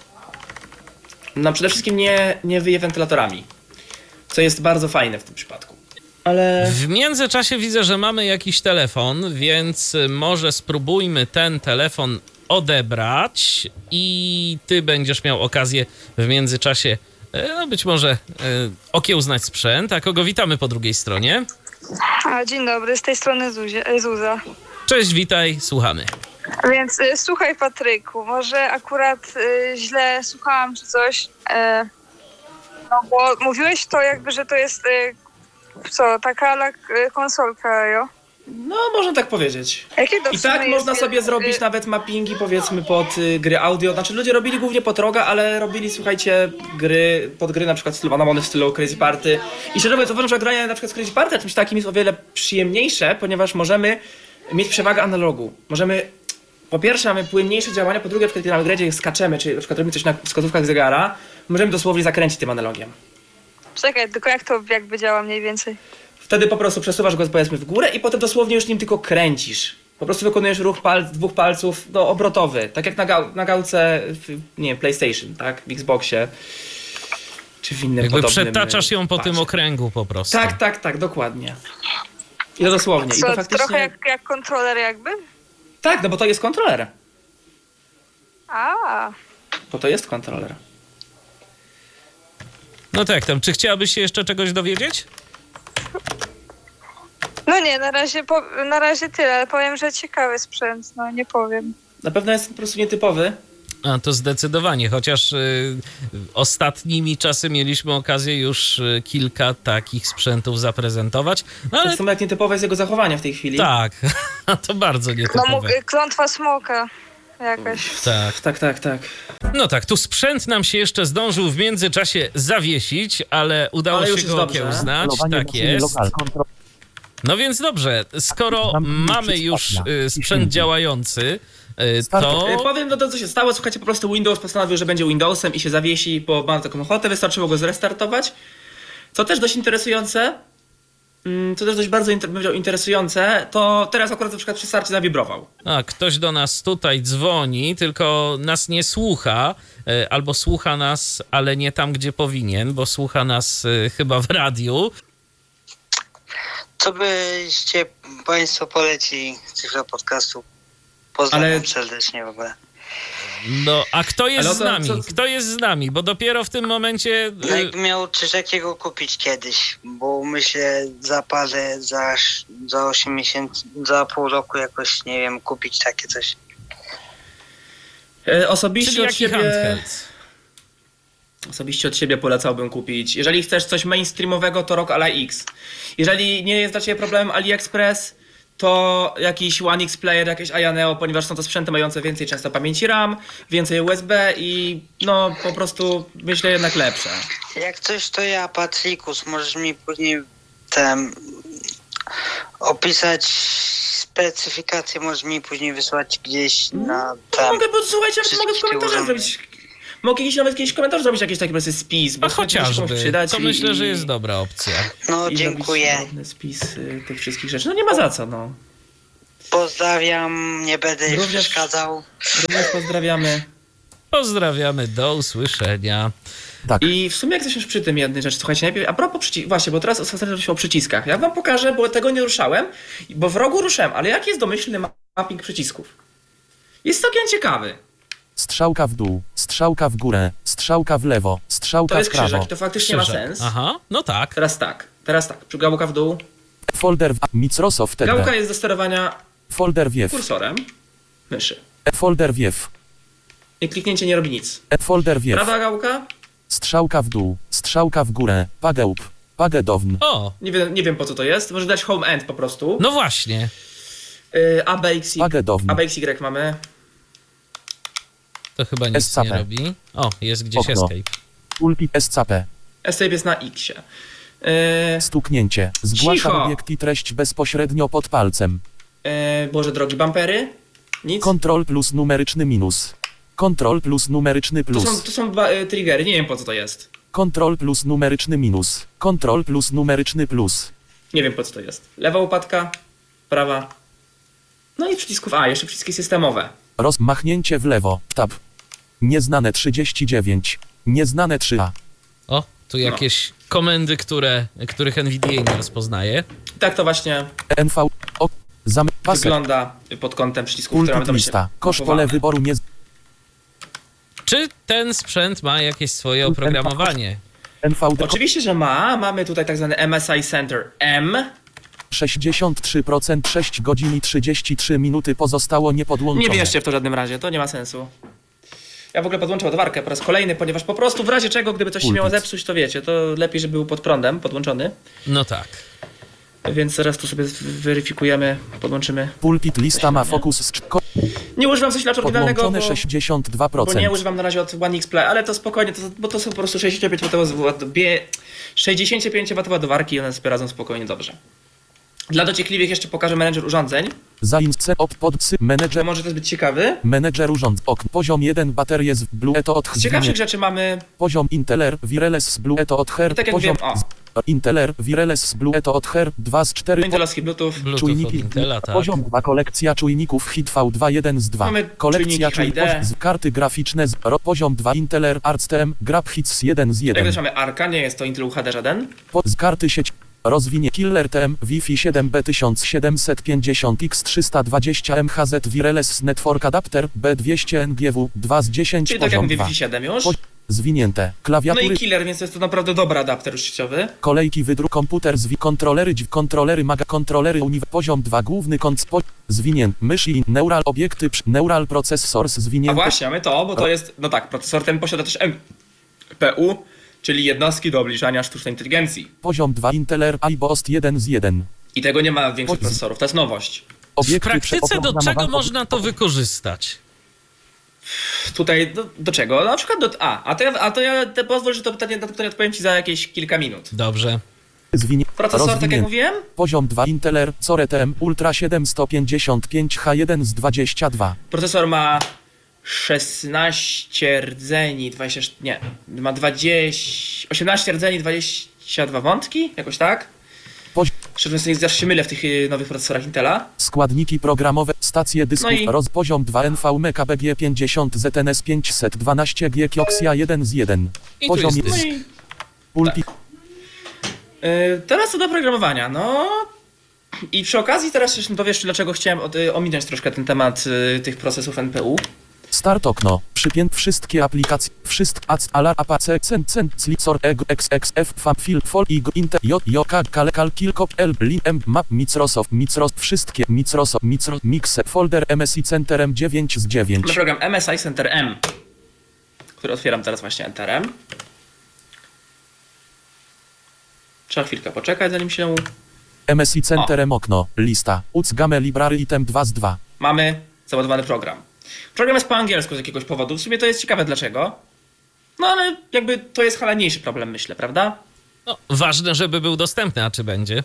No przede wszystkim nie, nie wyje wentylatorami. Co jest bardzo fajne w tym przypadku. Ale... W międzyczasie widzę, że mamy jakiś telefon, więc może spróbujmy ten telefon odebrać i ty będziesz miał okazję w międzyczasie, e, no być może, e, okiełznać sprzęt. A kogo witamy po drugiej stronie? A, dzień dobry, z tej strony Zuzie, e, Zuza. Cześć, witaj, słuchamy. Więc y, słuchaj Patryku, może akurat y, źle słuchałam czy coś, e, no bo mówiłeś to jakby, że to jest y, co, taka la, y, konsolka, jo? No, można tak powiedzieć. Jakie to w I sumie tak jest, można sobie y, zrobić nawet mappingi, powiedzmy, pod y, gry audio. Znaczy, ludzie robili głównie pod roga, ale robili, słuchajcie, gry, pod gry na przykład stylowane w stylu Crazy Party. I szczerze mówiąc, uważam, że granie na przykład z Crazy Party czymś takim jest o wiele przyjemniejsze, ponieważ możemy mieć przewagę analogu. Możemy, po pierwsze, mamy płynniejsze działania, po drugie, na przykład, kiedy na grę gdzie skaczemy, czy na przykład robimy coś na wskazówkach zegara, możemy dosłownie zakręcić tym analogiem. Czekaj, tylko jak to jakby działa mniej więcej? Wtedy po prostu przesuwasz go, powiedzmy, w górę i potem dosłownie już nim tylko kręcisz. Po prostu wykonujesz ruch pal dwóch palców, no, obrotowy. Tak jak na, gał na gałce w, nie wiem, PlayStation, tak? W Xboxie. Czy w innym Jakby podobnym... przetaczasz ją po padzie. tym okręgu po prostu. Tak, tak, tak, dokładnie. I to dosłownie. I Co, to faktycznie... trochę jak, jak kontroler jakby? Tak, no bo to jest kontroler. A, Bo to jest kontroler. No tak, tam, czy chciałabyś się jeszcze czegoś dowiedzieć? no nie, na razie, po, na razie tyle, ale powiem, że ciekawy sprzęt, no nie powiem. Na pewno jest po prostu nietypowy. A to zdecydowanie, chociaż y, ostatnimi czasy mieliśmy okazję już y, kilka takich sprzętów zaprezentować. No ale Tak samo jak nietypowe jest jego zachowanie w tej chwili. tak, to bardzo No nietypowe. mógł, klątwa smoka jakaś. Tak. Tak, tak, tak. No tak, tu sprzęt nam się jeszcze zdążył w międzyczasie zawiesić, ale udało Ale już się jest go dobrze. okiełznać. Kontrolowanie Tak maszyny jest. lokal. Kontro... No więc dobrze, skoro Tam mamy przycisk już okna. y, sprzęt działający, y, Start. to... E, Powiem, no to co się stało, słuchajcie, po prostu Windows postanowił, że będzie Windowsem i się zawiesi, bo mam taką ochotę, wystarczyło go zrestartować. Co też dość interesujące, mm, co też dość bardzo inter- bym powiedział interesujące, to teraz akurat na przykład przy starcie zawibrował. A, ktoś do nas tutaj dzwoni, tylko nas nie słucha, y, albo słucha nas, ale nie tam, gdzie powinien, bo słucha nas y, chyba w radiu. Co byście Państwo polecili z tego podcastu? Pozdrawiam Ale- serdecznie w ogóle. No, a kto jest Ale o z to- nami? co- Kto jest z nami? Bo dopiero w tym momencie... No y, jakbym miał coś takiego kupić kiedyś, bo myślę za parę, za, za osiem miesięcy, za pół roku jakoś, nie wiem, kupić takie coś. E, Osobiście Czyli od jaki siebie... handheld? Osobiście od siebie polecałbym kupić. Jeżeli chcesz coś mainstreamowego, to R O G Ally X. Jeżeli nie jest dla Ciebie problemem AliExpress, to jakiś One X Player, jakieś Ayaneo, ponieważ są to sprzęty mające więcej często pamięci RAM, więcej U S B i no po prostu myślę jednak lepsze. Jak coś, to ja, Patrikus, możesz mi później ten opisać specyfikację, możesz mi później wysłać gdzieś na No, ten... mogę, bo słuchajcie, ja mogę w wszystkie komentarzach urządzenia. zrobić. Mogę jakiś, nawet jakiś komentarz zrobić, jakiś taki po prostu spis, bo A to może się komuś chociażby, przydać to i- myślę, że jest dobra opcja. No, i dziękuję. zrobić drobny spis y, tych wszystkich rzeczy. No nie ma za co, no. Pozdrawiam, nie będę Również- przeszkadzał. Również pozdrawiamy. Pozdrawiamy, do usłyszenia. Tak. I w sumie jak jesteśmy już przy tym jednej rzeczy, słuchajcie, najpierw, a propos przycisków, właśnie, bo teraz ostatnio o przyciskach. Ja wam pokażę, bo tego nie ruszałem, bo w rogu ruszyłem, ale jaki jest domyślny ma- mapping przycisków? Jest całkiem ciekawy. Strzałka w dół, strzałka w górę, strzałka w lewo, To strzałka jest w prawo. krzyżek i to faktycznie ma Krzyżek. sens. Aha, no tak. Teraz tak, teraz tak, gałka w dół. Folder w Microsoft Gałka T D. jest do sterowania Folder wiew. kursorem myszy. Folder wiew. I kliknięcie nie robi nic. Folder wiew. Prawa gałka? Strzałka w dół, strzałka w górę, pagełp, pagedown. O, Nie wiem, nie wiem po co to jest. Może dać home end po prostu. no właśnie. Y, A, B, X, Y. Pagedown. A, B, X, Y mamy. To chyba nic S C P. nie robi. O, jest gdzieś Okno. escape. Pulpit S C P. Escape jest na X. Y, Stuknięcie. Zgłasza Cicho. obiekt i treść bezpośrednio pod palcem. y, Boże drogi, bumpery? Nic. Kontrol plus numeryczny minus. Kontrol plus numeryczny To plus. są, to są ba- y, triggery, nie wiem po co to jest. Kontrol plus numeryczny minus. Kontrol plus numeryczny plus. Nie wiem po co to jest. Lewa łopatka, prawa. No i przycisków A, jeszcze przyciski systemowe. Rozmachnięcie w lewo. Tab. Nieznane trzydzieści dziewięć. Nieznane trzy A. O, tu jakieś komendy, które, których N V D A nie rozpoznaje. I tak to właśnie N V. O. Zamy. Pasek. wygląda pod kątem przycisków, które mamy Pulpit tam lista. Kosz pole wyboru nie. Czy ten sprzęt ma jakieś swoje oprogramowanie? N V D. Oczywiście, że ma. Mamy tutaj tak zwany M S I Center M. sześćdziesiąt trzy procent sześć godzin i trzydzieści trzy minuty pozostało niepodłączone. Nie wierzcie w to w żadnym razie, to nie ma sensu. Ja w ogóle podłączę ładowarkę po raz kolejny, ponieważ po prostu w razie czego, gdyby coś się Pulpit. miało zepsuć, to wiecie, to lepiej, żeby był pod prądem podłączony. No tak. Więc zaraz tu sobie weryfikujemy, podłączymy. Pulpit lista ma fokus z ko- Nie używam zasilacza oryginalnego, bo, podłączone sześćdziesiąt dwa bo procent. nie używam na razie od One X Play, ale to spokojnie, to, bo to są po prostu sześćdziesiąt pięć watów sześćdziesiąt pięć watów ładowarki i one sobie radzą spokojnie dobrze. Dla dociekliwych jeszcze pokażę menedżer urządzeń, Zainc op pod sy bo menedżer może to jest być ciekawy. menedżer urządzeń. Ok. Poziom jeden baterie z Blue to od Z ciekawszych Zwinie. rzeczy mamy, Poziom Inteler Wireless z Blue to od Her. I tak jak Poziom wiem, o. z- Inteler Wireless z Blue to od Her dwa z cztery. Intelowski Bluetooth. Bluetooth od Czujniki. Intela, tak. Poziom dwa kolekcja czujników Hit V dwa jeden z dwa. Mamy Kolekcja czujniki H I D. czujników z karty graficzne z ro, poziom dwa Inteler Arts T M Grab Hits jeden z Jak jeden. też mamy Arka, nie jest to Intel U H D żaden. Po, z karty sieć rozwinie Killer T M Wi-Fi siedem B tysiąc siedemset pięćdziesiąt X trzysta dwadzieścia M H Z Wireless Network Adapter B dwieście N G W dwa z dziesięć Czyli tak jak poziom mówię, dwa. Wi Fi siedem już. Po- Zwinięte. No Klawiatury, i killer, więc jest to naprawdę dobry adapter już sieciowy. kolejki wydruk, komputer, zwi, kontrolery, dźw, kontrolery, maga, kontrolery, uniw, poziom dwa, główny kąt, spo, zwinięty, mysz i neural, obiekty, przy- neural processors, A zwinięte, właśnie, mamy to, bo to jest, no tak, procesor ten posiada też M P U, czyli jednostki do obliczania sztucznej inteligencji. poziom dwa, Inteler, I B O S T jeden z jeden. I tego nie ma w większych Po- procesorów, to jest nowość. W Obiekty praktyce do czego przeoprogramowane- można to wykorzystać? Tutaj do, do czego? Na przykład do... A, a to ja, a to ja te pozwól, że to pytanie, na to pytanie odpowiem ci za jakieś kilka minut. Dobrze. Zwinie, Procesor, tak jak rozwinięty. mówiłem? Poziom dwa, Inteler, Core T M, Ultra siedemset pięćdziesiąt pięć H jeden z dwadzieścia dwa. Procesor ma szesnaście rdzeni, dwadzieścia... nie, ma dwadzieścia... osiemnaście rdzeni, dwadzieścia dwa wątki, jakoś tak? Pozi- Szczerze mówiąc, zawsze się mylę w tych y, nowych procesorach Intela. Składniki programowe, stacje dysków, No i- roz, poziom dwa, N V M E K B G pięćdziesiąt Z N S pięćset dwanaście G Kioxia jeden z jeden. I tu Poziom jest No dysk. i... Pulpit, Yy, teraz co do programowania, no i przy okazji teraz jeszcze dowiesz, dlaczego chciałem od, y, ominąć troszkę ten temat y, tych procesów N P U. Start okno. Przypięt wszystkie aplikacje. Wszystk ac alar apace cen cen slicor eg x x f fab fil fol ig inter j j k kal kal kilkop l blin m map Microsoft Microsoft wszystkie Microsoft Microsoft mixe folder M S I Centerem dziewięć z dziewięć. Mamy program M S I Center M, który otwieram teraz właśnie Enterem. Trzeba chwilkę poczekać, zanim się M S I Centerem okno, lista, U C Game Library item dwa z dwa. Mamy załadowany program. Program jest po angielsku z jakiegoś powodu. W sumie to jest ciekawe dlaczego. No ale jakby to jest halniejszy problem, myślę, prawda? No, ważne, żeby był dostępny, a czy będzie?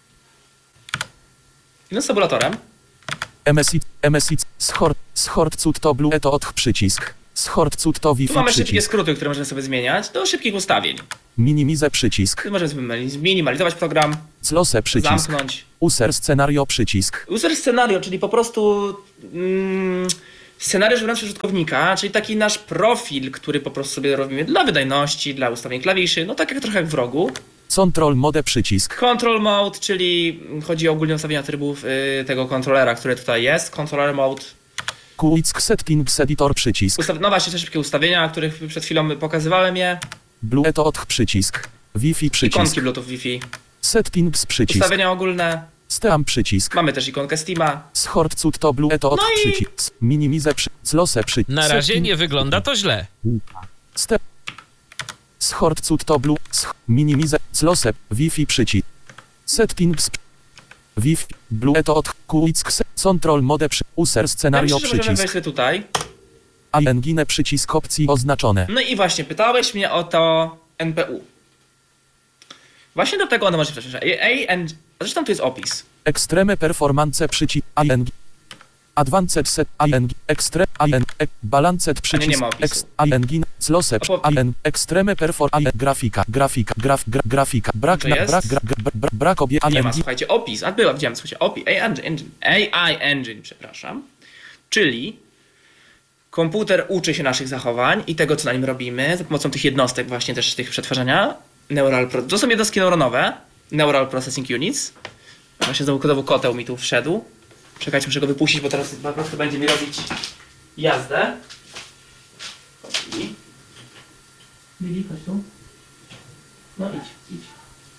No z tabulatorem. M S I, M S I, schort, schort cut to blue to od przycisk. Schort cut to Tu Wi-Fi mamy szybkie przycisk. skróty, które możemy sobie zmieniać do szybkich ustawień. Minimize przycisk. Możemy sobie zminimalizować program, Close przycisk. zamknąć. User scenario przycisk. User scenario, czyli po prostu mm, scenariusz wewnątrz użytkownika, czyli taki nasz profil, który po prostu sobie robimy dla wydajności, dla ustawień klawiszy, no tak jak trochę jak w rogu. Control mode przycisk. Control mode, czyli chodzi o ogólne ustawienia trybów y, tego kontrolera, który tutaj jest. Controller mode. Quick settings editor przycisk. Ustaw- no właśnie te szybkie ustawienia, o których przed chwilą pokazywałem je. Blue to od przycisk. Wi-Fi przycisk. Ikonki Bluetooth Wi-Fi. Settings przycisk. Ustawienia ogólne. Steam przycisk. Mamy też ikonkę Steama. Schort cut to blue to od No i- przycisk. Minimize przy... Close przycisk. Na razie nie wygląda to źle. Ste... Schort cut to blue. Sch... Minimize... Close. Wi-Fi przycisk. Settings. Wi-Fi. Blue to od Quick se- Control mode przy... User Ja scenario myślę, że możemy przycisk. wejść sobie tutaj. Engine przycisk opcji oznaczone. No i właśnie, pytałeś mnie o to N P U. Właśnie do tego ono może przejść. A and... Zresztą tu jest opis. Extreme performance przycisk. Ing. Advanced set ing. Extre ing. E- balanced przycisk. nie ma opisu. Ex ing. Close. Opowi- ing. Extreme perfor ing. Grafika. Grafika. Graf, gra, grafika. Brak To na jest? brak gra, gra, bra, brak obie Nie ma, ing. słuchajcie, opis. A była, widziałem, słuchajcie, opis. A I engine, A I engine, przepraszam. Czyli komputer uczy się naszych zachowań i tego, co na nim robimy, za pomocą tych jednostek właśnie też tych przetwarzania. Neural, pro- to są jednostki neuronowe. Neural Processing Units. Właśnie znowu kodowy koteł mi tu wszedł. Czekajcie, muszę go wypuścić, bo teraz po prostu będzie mi robić jazdę. Chodź. Lili, chodź tu. No idź, idź.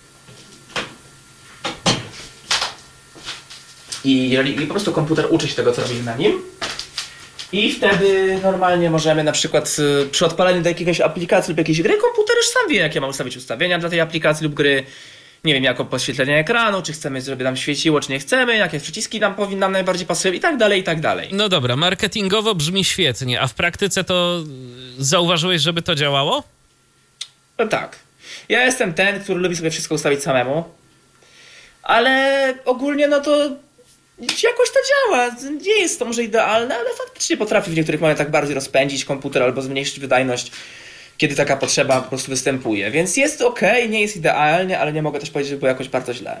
I, jeżeli- I po prostu komputer uczy się tego, co robimy na nim. I wtedy normalnie możemy na przykład y, przy odpaleniu do jakiegoś aplikacji lub jakiejś gry, komputer już sam wie, jakie ma ustawić ustawienia dla tej aplikacji lub gry. Nie wiem, jako podświetlenie ekranu, czy chcemy, żeby nam świeciło, czy nie chcemy, jakie przyciski nam powinny nam najbardziej pasują i tak dalej, i tak dalej. No dobra, marketingowo brzmi świetnie, a w praktyce to zauważyłeś, żeby to działało? No tak. Ja jestem ten, który lubi sobie wszystko ustawić samemu. Ale ogólnie no to jakoś to działa. Nie jest to może idealne, ale faktycznie potrafi w niektórych momentach bardziej rozpędzić komputer albo zmniejszyć wydajność, kiedy taka potrzeba po prostu występuje. Więc jest ok, nie jest idealnie, ale nie mogę też powiedzieć, że było jakoś bardzo źle.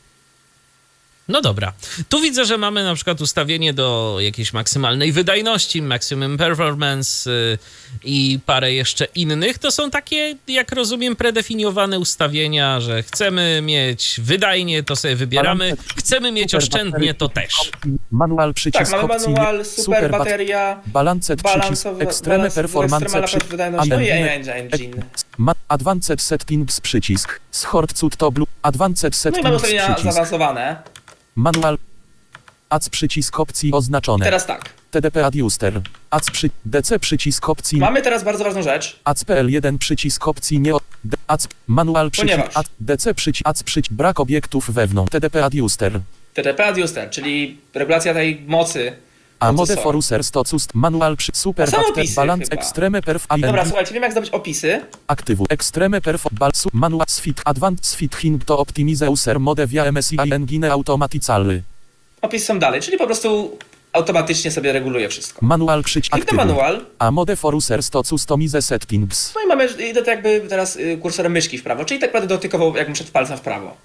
No dobra. Tu widzę, że mamy na przykład ustawienie do jakiejś maksymalnej wydajności, maximum performance yy, i parę jeszcze innych. To są takie, jak rozumiem, predefiniowane ustawienia, że chcemy mieć wydajnie, to sobie wybieramy. Chcemy mieć oszczędnie, to też. Manual przycisk Tak, mamy opcji. manual, super bat- bateria, Balanced przycisk. balansowa- Extreme balans- performance ekstremalna przycisk. wydajność, no i Engine. engine. Ma- Advanced settings przycisk. Schort cut to blue. Advanced No i mamy settings ustawienia przycisk. zaawansowane. Manual. Ads przycisk opcji oznaczone. Teraz tak. T D P adjuster. Ads przy... D C przycisk opcji. Mamy teraz bardzo ważną rzecz. A C P L jeden przycisk opcji nie. D- A C P manual przycisk. Ponieważ- A C D C przycisk. A C przycisk. Brak obiektów wewnątrz. T D P adjuster. T D P adjuster, czyli regulacja tej mocy. A mode procesora. for user stocust. Manual przy. Super. Są Factor opisy balance chyba. extreme perf. I Dobra, N G. słuchajcie, wiem jak zdobyć opisy. Aktywu. Extreme perf. Bal. Su- manual. Sfit. Advanced sfit. Hing to optimize user mode via M S I engine automatically. Opisy są dalej, czyli po prostu automatycznie sobie reguluje wszystko. Manual przycisk. Kliknę Aktywu. manual. A mode for user to customize settings. No i mamy, idę tak jakby teraz y, kursorem myszki w prawo, czyli tak będę dotykował jak muszę palcem w prawo.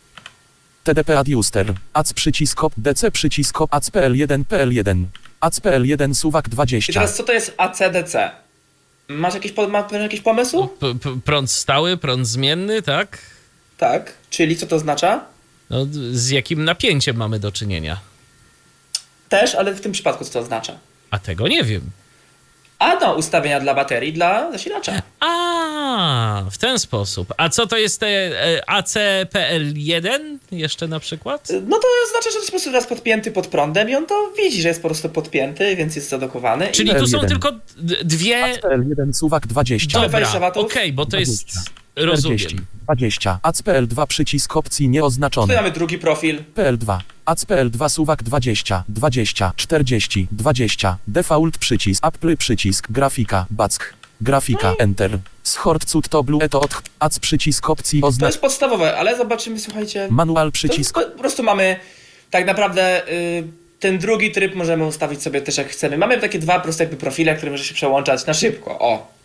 T D P adjuster. A C przycisk op. D C przycisk op. A C P L jeden P L jeden. A C P L jeden suwak I dwadzieścia. teraz co to jest A C D C? Masz jakiś, po, ma, jakiś pomysł? P- p- prąd stały, prąd zmienny, tak? Tak, czyli co to oznacza? No, z jakim napięciem mamy do czynienia? Też, ale w tym przypadku co to oznacza? A tego nie wiem. A no, ustawienia dla baterii, dla zasilacza. A, w ten sposób. A co to jest te e, A C P L jeden jeszcze na przykład? No to oznacza, że jest po prostu teraz podpięty pod prądem i on to widzi, że jest po prostu podpięty, więc jest zadokowany. Czyli I tu są jeden. tylko d- dwie... A C P L jeden suwak dwadzieścia. Dobra. Dobra, dwadzieścia watów? okej, bo to jest... Rozumiem. czterdzieści, dwadzieścia, A C P L dwa przycisk opcji Tutaj nieoznaczony. mamy drugi profil. P L dwa, A C P L dwa suwak dwadzieścia, dwadzieścia, czterdzieści, dwadzieścia, default przycisk, Apple przycisk, grafika, back, grafika, enter, schort cut to blue to od, A C przycisk opcji To oznacz, jest podstawowe, ale zobaczymy, słuchajcie. manual To przycisk, po prostu mamy tak naprawdę y, ten drugi tryb możemy ustawić sobie też jak chcemy. Mamy takie dwa proste jakby profile, które może się przełączać na szybko. O.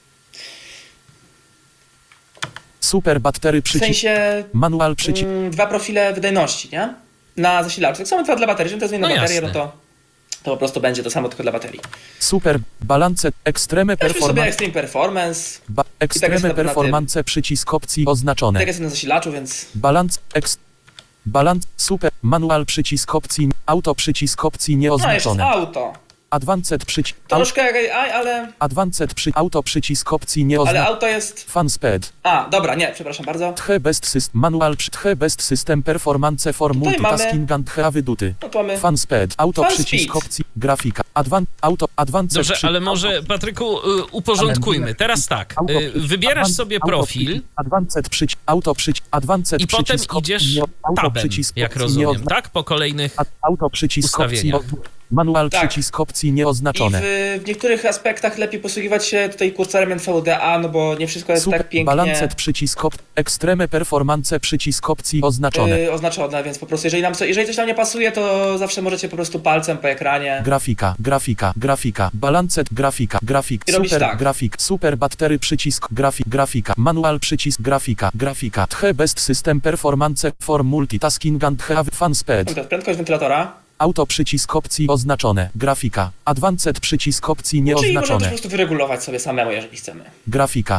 super battery W przycisk, sensie manual przycisk, mm, dwa profile wydajności, nie? Na zasilaczu. Tak samo dwa dla baterii. Jeżeli to zmieni No na baterię, no jasne. to, to po prostu będzie to samo tylko dla baterii. super, balance, extreme Weźmy sobie performance, Extreme Performance. ba, extreme jest na- na tym. performance przycisk opcji Tak oznaczone, jest na zasilaczu, więc balance, ex, balance, super, manual przycisk opcji, auto przycisk opcji no jeszcze jest nieoznaczone, auto. Advanced przycisk, Troszkę jak A I, ale, advanced przy, auto przycisk opcji ale nieoznaczone, auto jest... fan speed, A, dobra, nie, przepraszam bardzo. Tche best system, manual przy, tche best system performance for Tutaj multitasking and have duty, No to mamy... fan speed, auto Fan przycisk speed. opcji, grafika, advan, auto, advanced Dobrze, przy, ale może, Patryku, y, uporządkujmy. Teraz tak, auto y, przycisk, wybierasz advan- sobie auto profil przycisk, advanced przycisk, auto przycisk, advanced i potem przycisk opcji idziesz nie- auto tabem, przycisk jak opcji rozumiem, nieozna- tak? Po kolejnych... Ad- Auto przycisk opcji, ustawieniach. manual Tak. przycisk opcji I nieoznaczone. w, w niektórych aspektach lepiej posługiwać się tutaj kursorem N V D A, no bo nie wszystko jest Super, tak pięknie balancet przycisk op, extreme performance przycisk opcji oznaczone. yy, oznaczone, więc po prostu jeżeli, nam co, jeżeli coś nam nie pasuje, to zawsze możecie po prostu palcem po ekranie. Grafika, grafika, grafika, balancet, grafika, grafik, I robić super, tak. grafik, super battery przycisk, grafik, grafika, manual przycisk, grafika, grafika, tche best system performance for multitasking and have fan speed. Teraz prędkość wentylatora, Auto przycisk opcji oznaczone, grafika, advanced przycisk opcji czyli możemy to po nieoznaczone, prostu wyregulować sobie samemu, jeżeli chcemy. grafika,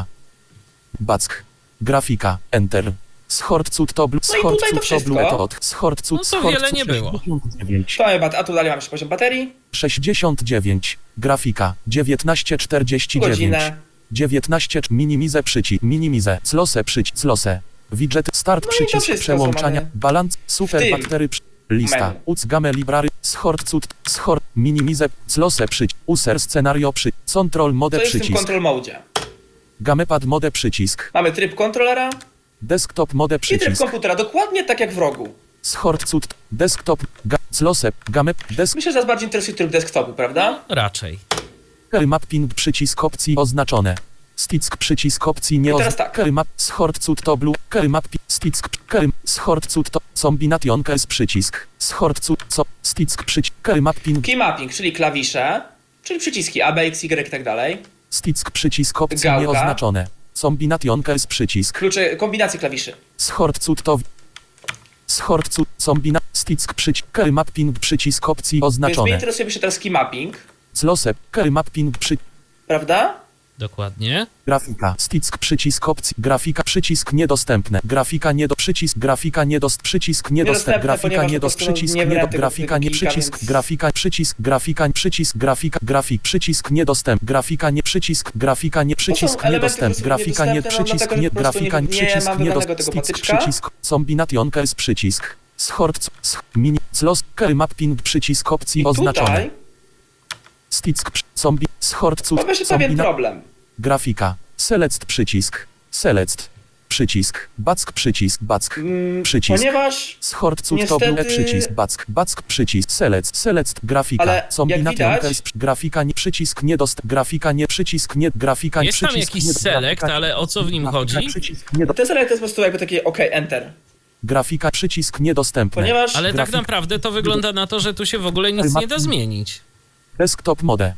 back, grafika, enter. Schort cut to blu, No i schort tutaj to cut to blu wszystko. etot, schort cut, No to schort wiele cut nie było. sześćdziesiąt dziewięć. To mamy bat- a tu dalej mamy jeszcze poziom baterii, sześćdziesiąt dziewięć, grafika, dziewiętnaście czterdzieści dziewięć, godzinę. dziewiętnaście, minimize przycisk, minimize, close przycisk, close, widget, start No i to przycisk wszystko, co przełączania, mamy balans, super tym baktery, przy- lista, menu. uc game library, schort cut, schort, minimize, close przycisk, user scenario przy, control mode To jest w tym przycisk, control mode. gamepad mode przycisk, Mamy tryb kontrolera desktop mode i tryb przycisk, komputera, dokładnie tak jak w rogu. schort cut, desktop, ga, close, gamep, desk, Myślę, że nas bardziej interesuje tryb desktopu, prawda? Raczej. mapping przycisk opcji oznaczone. Stick przycisk opcji nie I teraz oznaczone. tak. Map schort cut to blue. Map stick kerry schort cut to combination jest przycisk. Schort cut co stick przycisk mapping Key mapping, czyli klawisze, czyli przyciski A, B, X, Y i tak dalej. stick przycisk opcji Gałka. nieoznaczone. Combination jest przycisk. Klucze, kombinacje klawiszy. Schort cut to schort cut combina stick przycisk mapping przycisk opcji Więc mnie oznaczone. interesuje się teraz key mapping, Close mapping przy prawda? Dokładnie. grafika, stick przycisk opcji, grafika, przycisk niedostępne, grafika nie do przycisk, grafika nie do przycisk niedostępne, Niedostępne, grafika ponieważ nie po do prostu przycisk nie nie do brałem tego- grafika tego nie kilka, przycisk, więc- grafika, przycisk, grafika, przycisk, grafika, grafik, przycisk niedostęp, grafika nie przycisk, grafika nie przycisk elementy, niedostęp, które są grafika nie niedostępne, no, przycisk, dlatego nie po prostu grafika nie nie- nie przycisk mam nie wybranego do tego stick, patyczka. przycisk, combination jest przycisk, schort, sch- mini, clos, mapping przycisk opcji I oznaczone, tutaj stick, zombi, schort, pojawia się pewien combina- problem. grafika, select przycisk, select, przycisk, back przycisk, back, Mm, przycisk, Ponieważ schort cut to niestety- blue przycisk, back, back przycisk, select, select, grafika, Ale jak combination widać- case, grafika nie przycisk, nie dost, grafika nie przycisk, nie, grafika nie Jest tam przycisk, jakiś nie, select, grafika, ale o co w nim grafika, chodzi? Przycisk, nie do, ten select to jest po prostu jakby takie OK, enter. grafika, przycisk niedostępny, Ponieważ Ale tak grafik- naprawdę to wygląda na to, że tu się w ogóle nic nie da zmienić. desktop mode,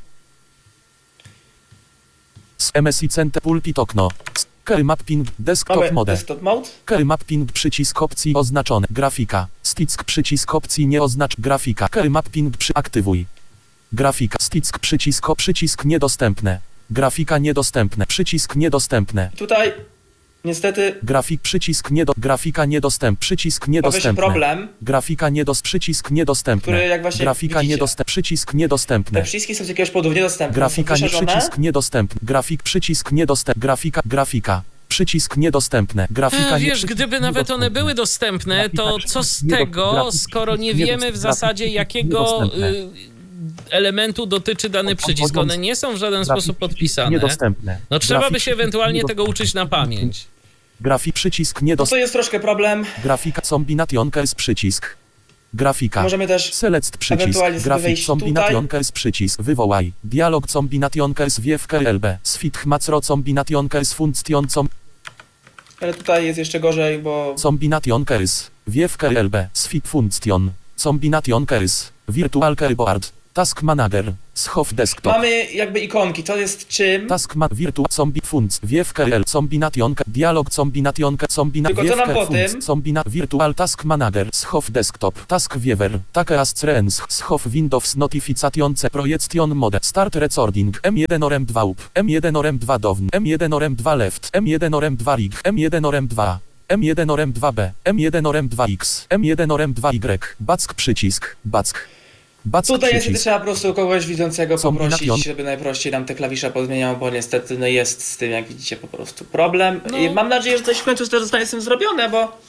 z M S I Center pulpit okno, Carry mapping, desktop mamy mode. desktop mode, Carry mapping przycisk opcji oznaczone. Grafika. Stick przycisk opcji nie oznacz. Grafika. Carry mapping przy aktywuj. Grafika. Stick przycisk o przycisk niedostępne. Grafika niedostępne. Przycisk niedostępne. tutaj niestety Grafik przycisk nie do. Grafika niedostęp. Przycisk pojawia się niedostępny. problem. Grafika niedos. Przycisk niedostępny. Który jak właśnie Grafika widzicie. niedostęp. Przycisk Te niedostępny. przyciski są z jakiegoś powodu niedostępne, Grafika są nie poszerzone. przycisk niedostępny. Grafik przycisk niedostępny. Grafika. Grafika. Przycisk niedostępny. Grafika A, nie wiesz, przycisk gdyby nawet one niedostępny. były dostępne, to Grafika co z przycisk nie do- tego, grafik skoro nie przycisk wiemy w niedostępny. zasadzie Grafik jakiego niedostępny. y, elementu dotyczy dany przycisk? One nie są w żaden Grafik sposób przycisk podpisane. Niedostępne. No trzeba by Grafik się ewentualnie przycisk tego uczyć na pamięć. Grafik przycisk nie No dos... to jest troszkę problem. Grafika combination case przycisk. Grafika. Możemy też Select przycisk. ewentualnie sobie Grafik wejść combination tutaj. case przycisk. Wywołaj. Dialog combination case W F K L B. Sfit macro combination case function com... Ale tutaj jest jeszcze gorzej, bo... Combination case. W F K L B. Sfit function. Combination case. Virtual keyboard. Task manager. Schow desktop. Mamy jakby ikonki, to jest czym? Task ma virtual zombie func W F K L combination dialog combination combina Tylko co nam po tym? combina virtual task manager schow desktop task viewer take as trends schow Windows notification c projection mode start recording M jeden O R M dwa up M jeden O R M dwa down M jeden O R M dwa left M jeden O R M dwa rig M jeden O R M dwa M jeden O R M dwa B M jeden O R M dwa X M jeden O R M dwa Y back przycisk back back Tutaj przycisk. niestety trzeba po prostu kogoś widzącego Combination. poprosić, żeby najprościej nam te klawisze pozmieniał, bo niestety no jest z tym, jak widzicie, po prostu problem. No. I mam nadzieję, że coś w końcu też zostanie z tym zrobione, bo...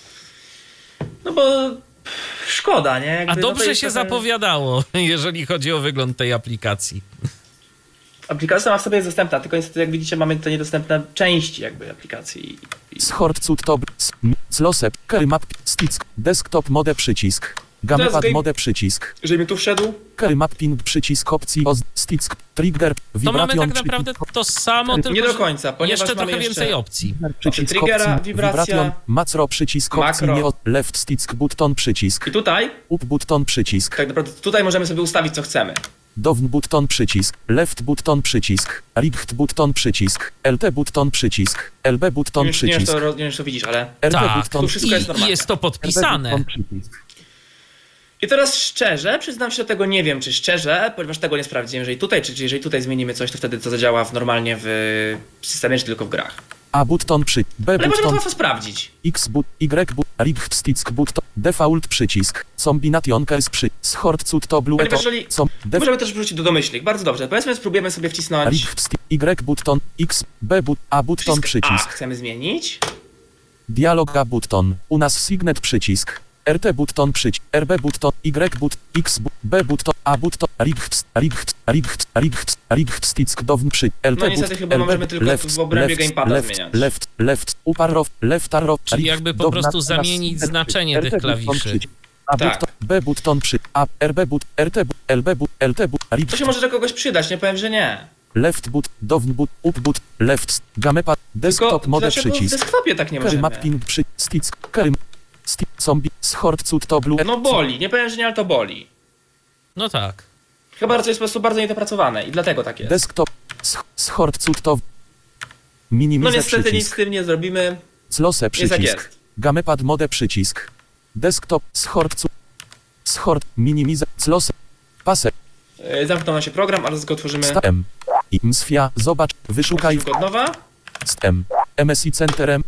No bo... Szkoda, nie? Jakby, A no to dobrze jest się trochę- zapowiadało, jeżeli chodzi o wygląd tej aplikacji. Aplikacja sama w sobie jest dostępna, tylko niestety jak widzicie mamy te niedostępne części jakby aplikacji. I- Schort cut top, slosep, kerimap, stick, desktop mode przycisk, gamepad game- mode przycisk, Żebym tu wszedł? kerimap ping przycisk opcji os, stick, trigger, To mamy vibration tak naprawdę to samo, tylko Nie do że końca, ponieważ jeszcze mamy trochę jeszcze... więcej opcji. przycisk triggera, opcji, wibracja, vibration, macro przycisk opcji, makro. nie o, left stick button przycisk, I tutaj, up button przycisk, tak naprawdę tutaj możemy sobie ustawić co chcemy. down button przycisk, left button przycisk, right button przycisk, L T button przycisk, L B Nie button wiem, czy- nie wiem, czy przycisk, to, nie wiem, czy to widzisz, ale... L B Tak, button tu wszystko jest I, normalne. i jest to podpisane. button przycisk. I teraz szczerze, przyznam się do tego, nie wiem czy szczerze, ponieważ tego nie sprawdziłem, jeżeli tutaj, czy jeżeli tutaj zmienimy coś, to wtedy to zadziała w, normalnie w systemie, czy tylko w grach. A button przy, B Ale możemy to button łatwo sprawdzić. X but, Y but, Richt stick button, default przycisk, combination case przy, schort cut to blue Ponieważ to, jeżeli- com, def, Możemy też wrócić do domyślnik, bardzo dobrze. Powiedzmy, spróbujemy sobie wcisnąć Richt stick, Y button, X, B but, A button przycisk A, przycisk, chcemy zmienić. dialog A button, u nas signet przycisk, R T button przycisk, R B button, Y but, X but, B button, A button, Richt, Richt, Richt, Richt, Richt stick down przy, L T No niestety but, chyba L B możemy but, tylko left, w obrębie left, gamepada left, zmieniać. left, left, up arrow, left arrow, Czyli Richt, jakby po down, prostu u nas zamienić signet znaczenie przycisk, tych R T button klawiszy. przycisk, A Tak. button, B button przy, A, R B but, R T but, L B but, L T but, To Richt, się może do kogoś przydać, nie powiem, że nie. left boot, down boot, up boot, left, gamepad, desktop Tylko mode dlaczego w przycisk, desktopie tak nie carry możemy? mapping przy, stick, carry, stick, zombie, schort cut to blue, No boli, nie powiem, że nie, ale to boli. No tak. Chyba to jest po prostu bardzo niedopracowane i dlatego tak jest. desktop, sch- schort cut to, No minimize niestety nic z przycisk, tym nie zrobimy. close Jest jak przycisk, jest. gamepad mode przycisk, desktop, schort cut, schort, minimize, close, pasek, Yy, Zamknął nam się program, ale go otworzymy M, i msfia, zobacz, wyszukaj, Otwórz go od nowa. M, M S I Centerem,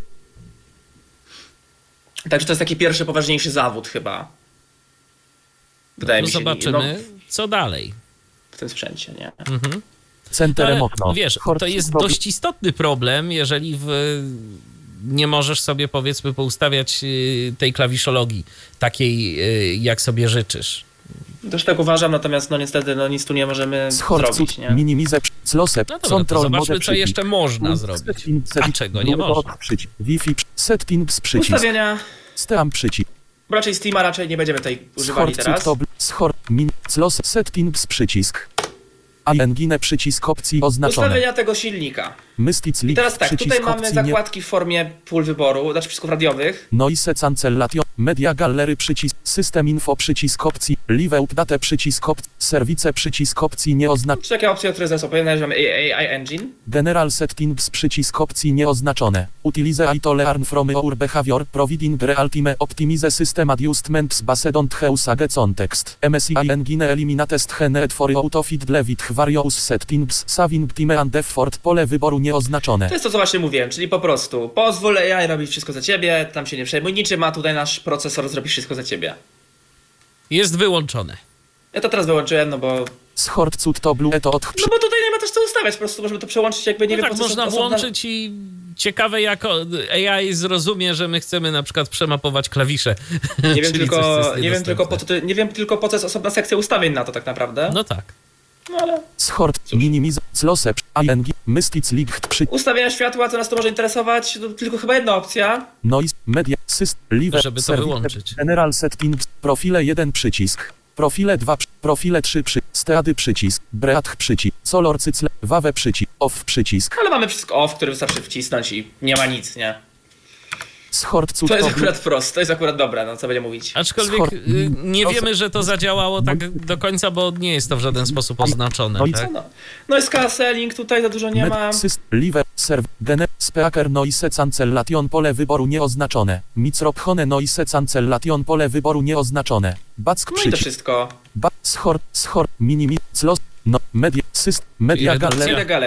Także to jest taki pierwszy, poważniejszy zawód chyba. Wydaje No mi się. zobaczymy, No, co dalej. w tym sprzęcie, nie? Mhm. Centerem Ale, okno, wiesz, schort to jest cut to- dość istotny problem, jeżeli w, nie możesz sobie, powiedzmy, poustawiać y, tej klawiszologii takiej, y, jak sobie życzysz. Też tak uważam, natomiast no niestety no nic tu nie możemy schort zrobić, cut, nie? minimize, close, No dobra, to control zobaczmy, mode co przycisk. jeszcze można zrobić. Settings, A czego nie Bluetooth można? Przycisk, Wi-Fi, settings przycisk, Ustawienia. Steam przycisk, Raczej Steama raczej nie będziemy tutaj używali schort teraz. to schort, min, close, settings przycisk, Engine przycisk opcji oznaczone, Ustawienia tego silnika. Mystics I Link teraz tak, przycisk tutaj mamy opcji nie, zakładki w formie pól wyboru, znaczy przycisków radiowych. Noise cancellation, Media Gallery przycisk, System Info przycisk opcji, Live Update przycisk opcji, Service przycisk opcji nieoznaczone, Czy takie opcje, które są powiedziane, że mamy A I Engine. General Settings przycisk opcji nieoznaczone. Utilize it to learn from your behavior, providing real-time optimize system adjustments based on usage context. M S I engine eliminatest genet for autofit levit various settings, saving time and effort, pole wyboru nieoznaczone. To jest to, co właśnie mówiłem, czyli po prostu pozwól A I robić wszystko za ciebie, tam się nie przejmuj niczym, a tutaj nasz procesor zrobi wszystko za ciebie. Jest wyłączone. Ja to teraz wyłączyłem, no bo... Schort cut to blue to od No bo tutaj nie ma też co ustawiać, po prostu możemy to przełączyć jakby, nie No wiem, tak, po co można osobna- włączyć i ciekawe jak o- A I zrozumie, że my chcemy na przykład przemapować klawisze. Nie wiem, Czyli coś, co tylko, jest nie wiem tylko po niedostępne. co, to- nie wiem tylko po co jest osobna sekcja ustawień na to tak naprawdę. No tak. No ale... schort Cóż. minimize close ing, mystics league przy, Ustawienia światła, co nas to może interesować, to tylko chyba jedna opcja. noise, media, syst, live, Żeby to service, wyłączyć. general settings, profile jeden przycisk, profile dwa, przy- profile trzy przy, steady przycisk, breath przycisk, solor cycle, wawe przycisk, off przycisk, Ale mamy wszystko off, który wystarczy wcisnąć i nie ma nic, nie? schort cud, To jest obli- akurat proste, to jest akurat dobre, no co będzie mówić. Aczkolwiek Schor- y, nie wiemy, że to zadziałało tak do końca, bo nie jest to w żaden sposób oznaczone. No i Tak? No, no jest canceling, tutaj za dużo nie ma. Med, syst, live, serv, gene, speaker noise cancellation pole wyboru nieoznaczone, microphone noise cancellation pole wyboru nieoznaczone, back No i to przycisk, wszystko. ba, schort, schort, minimi, clos, no, media, syst, media redukcja. gallery, Media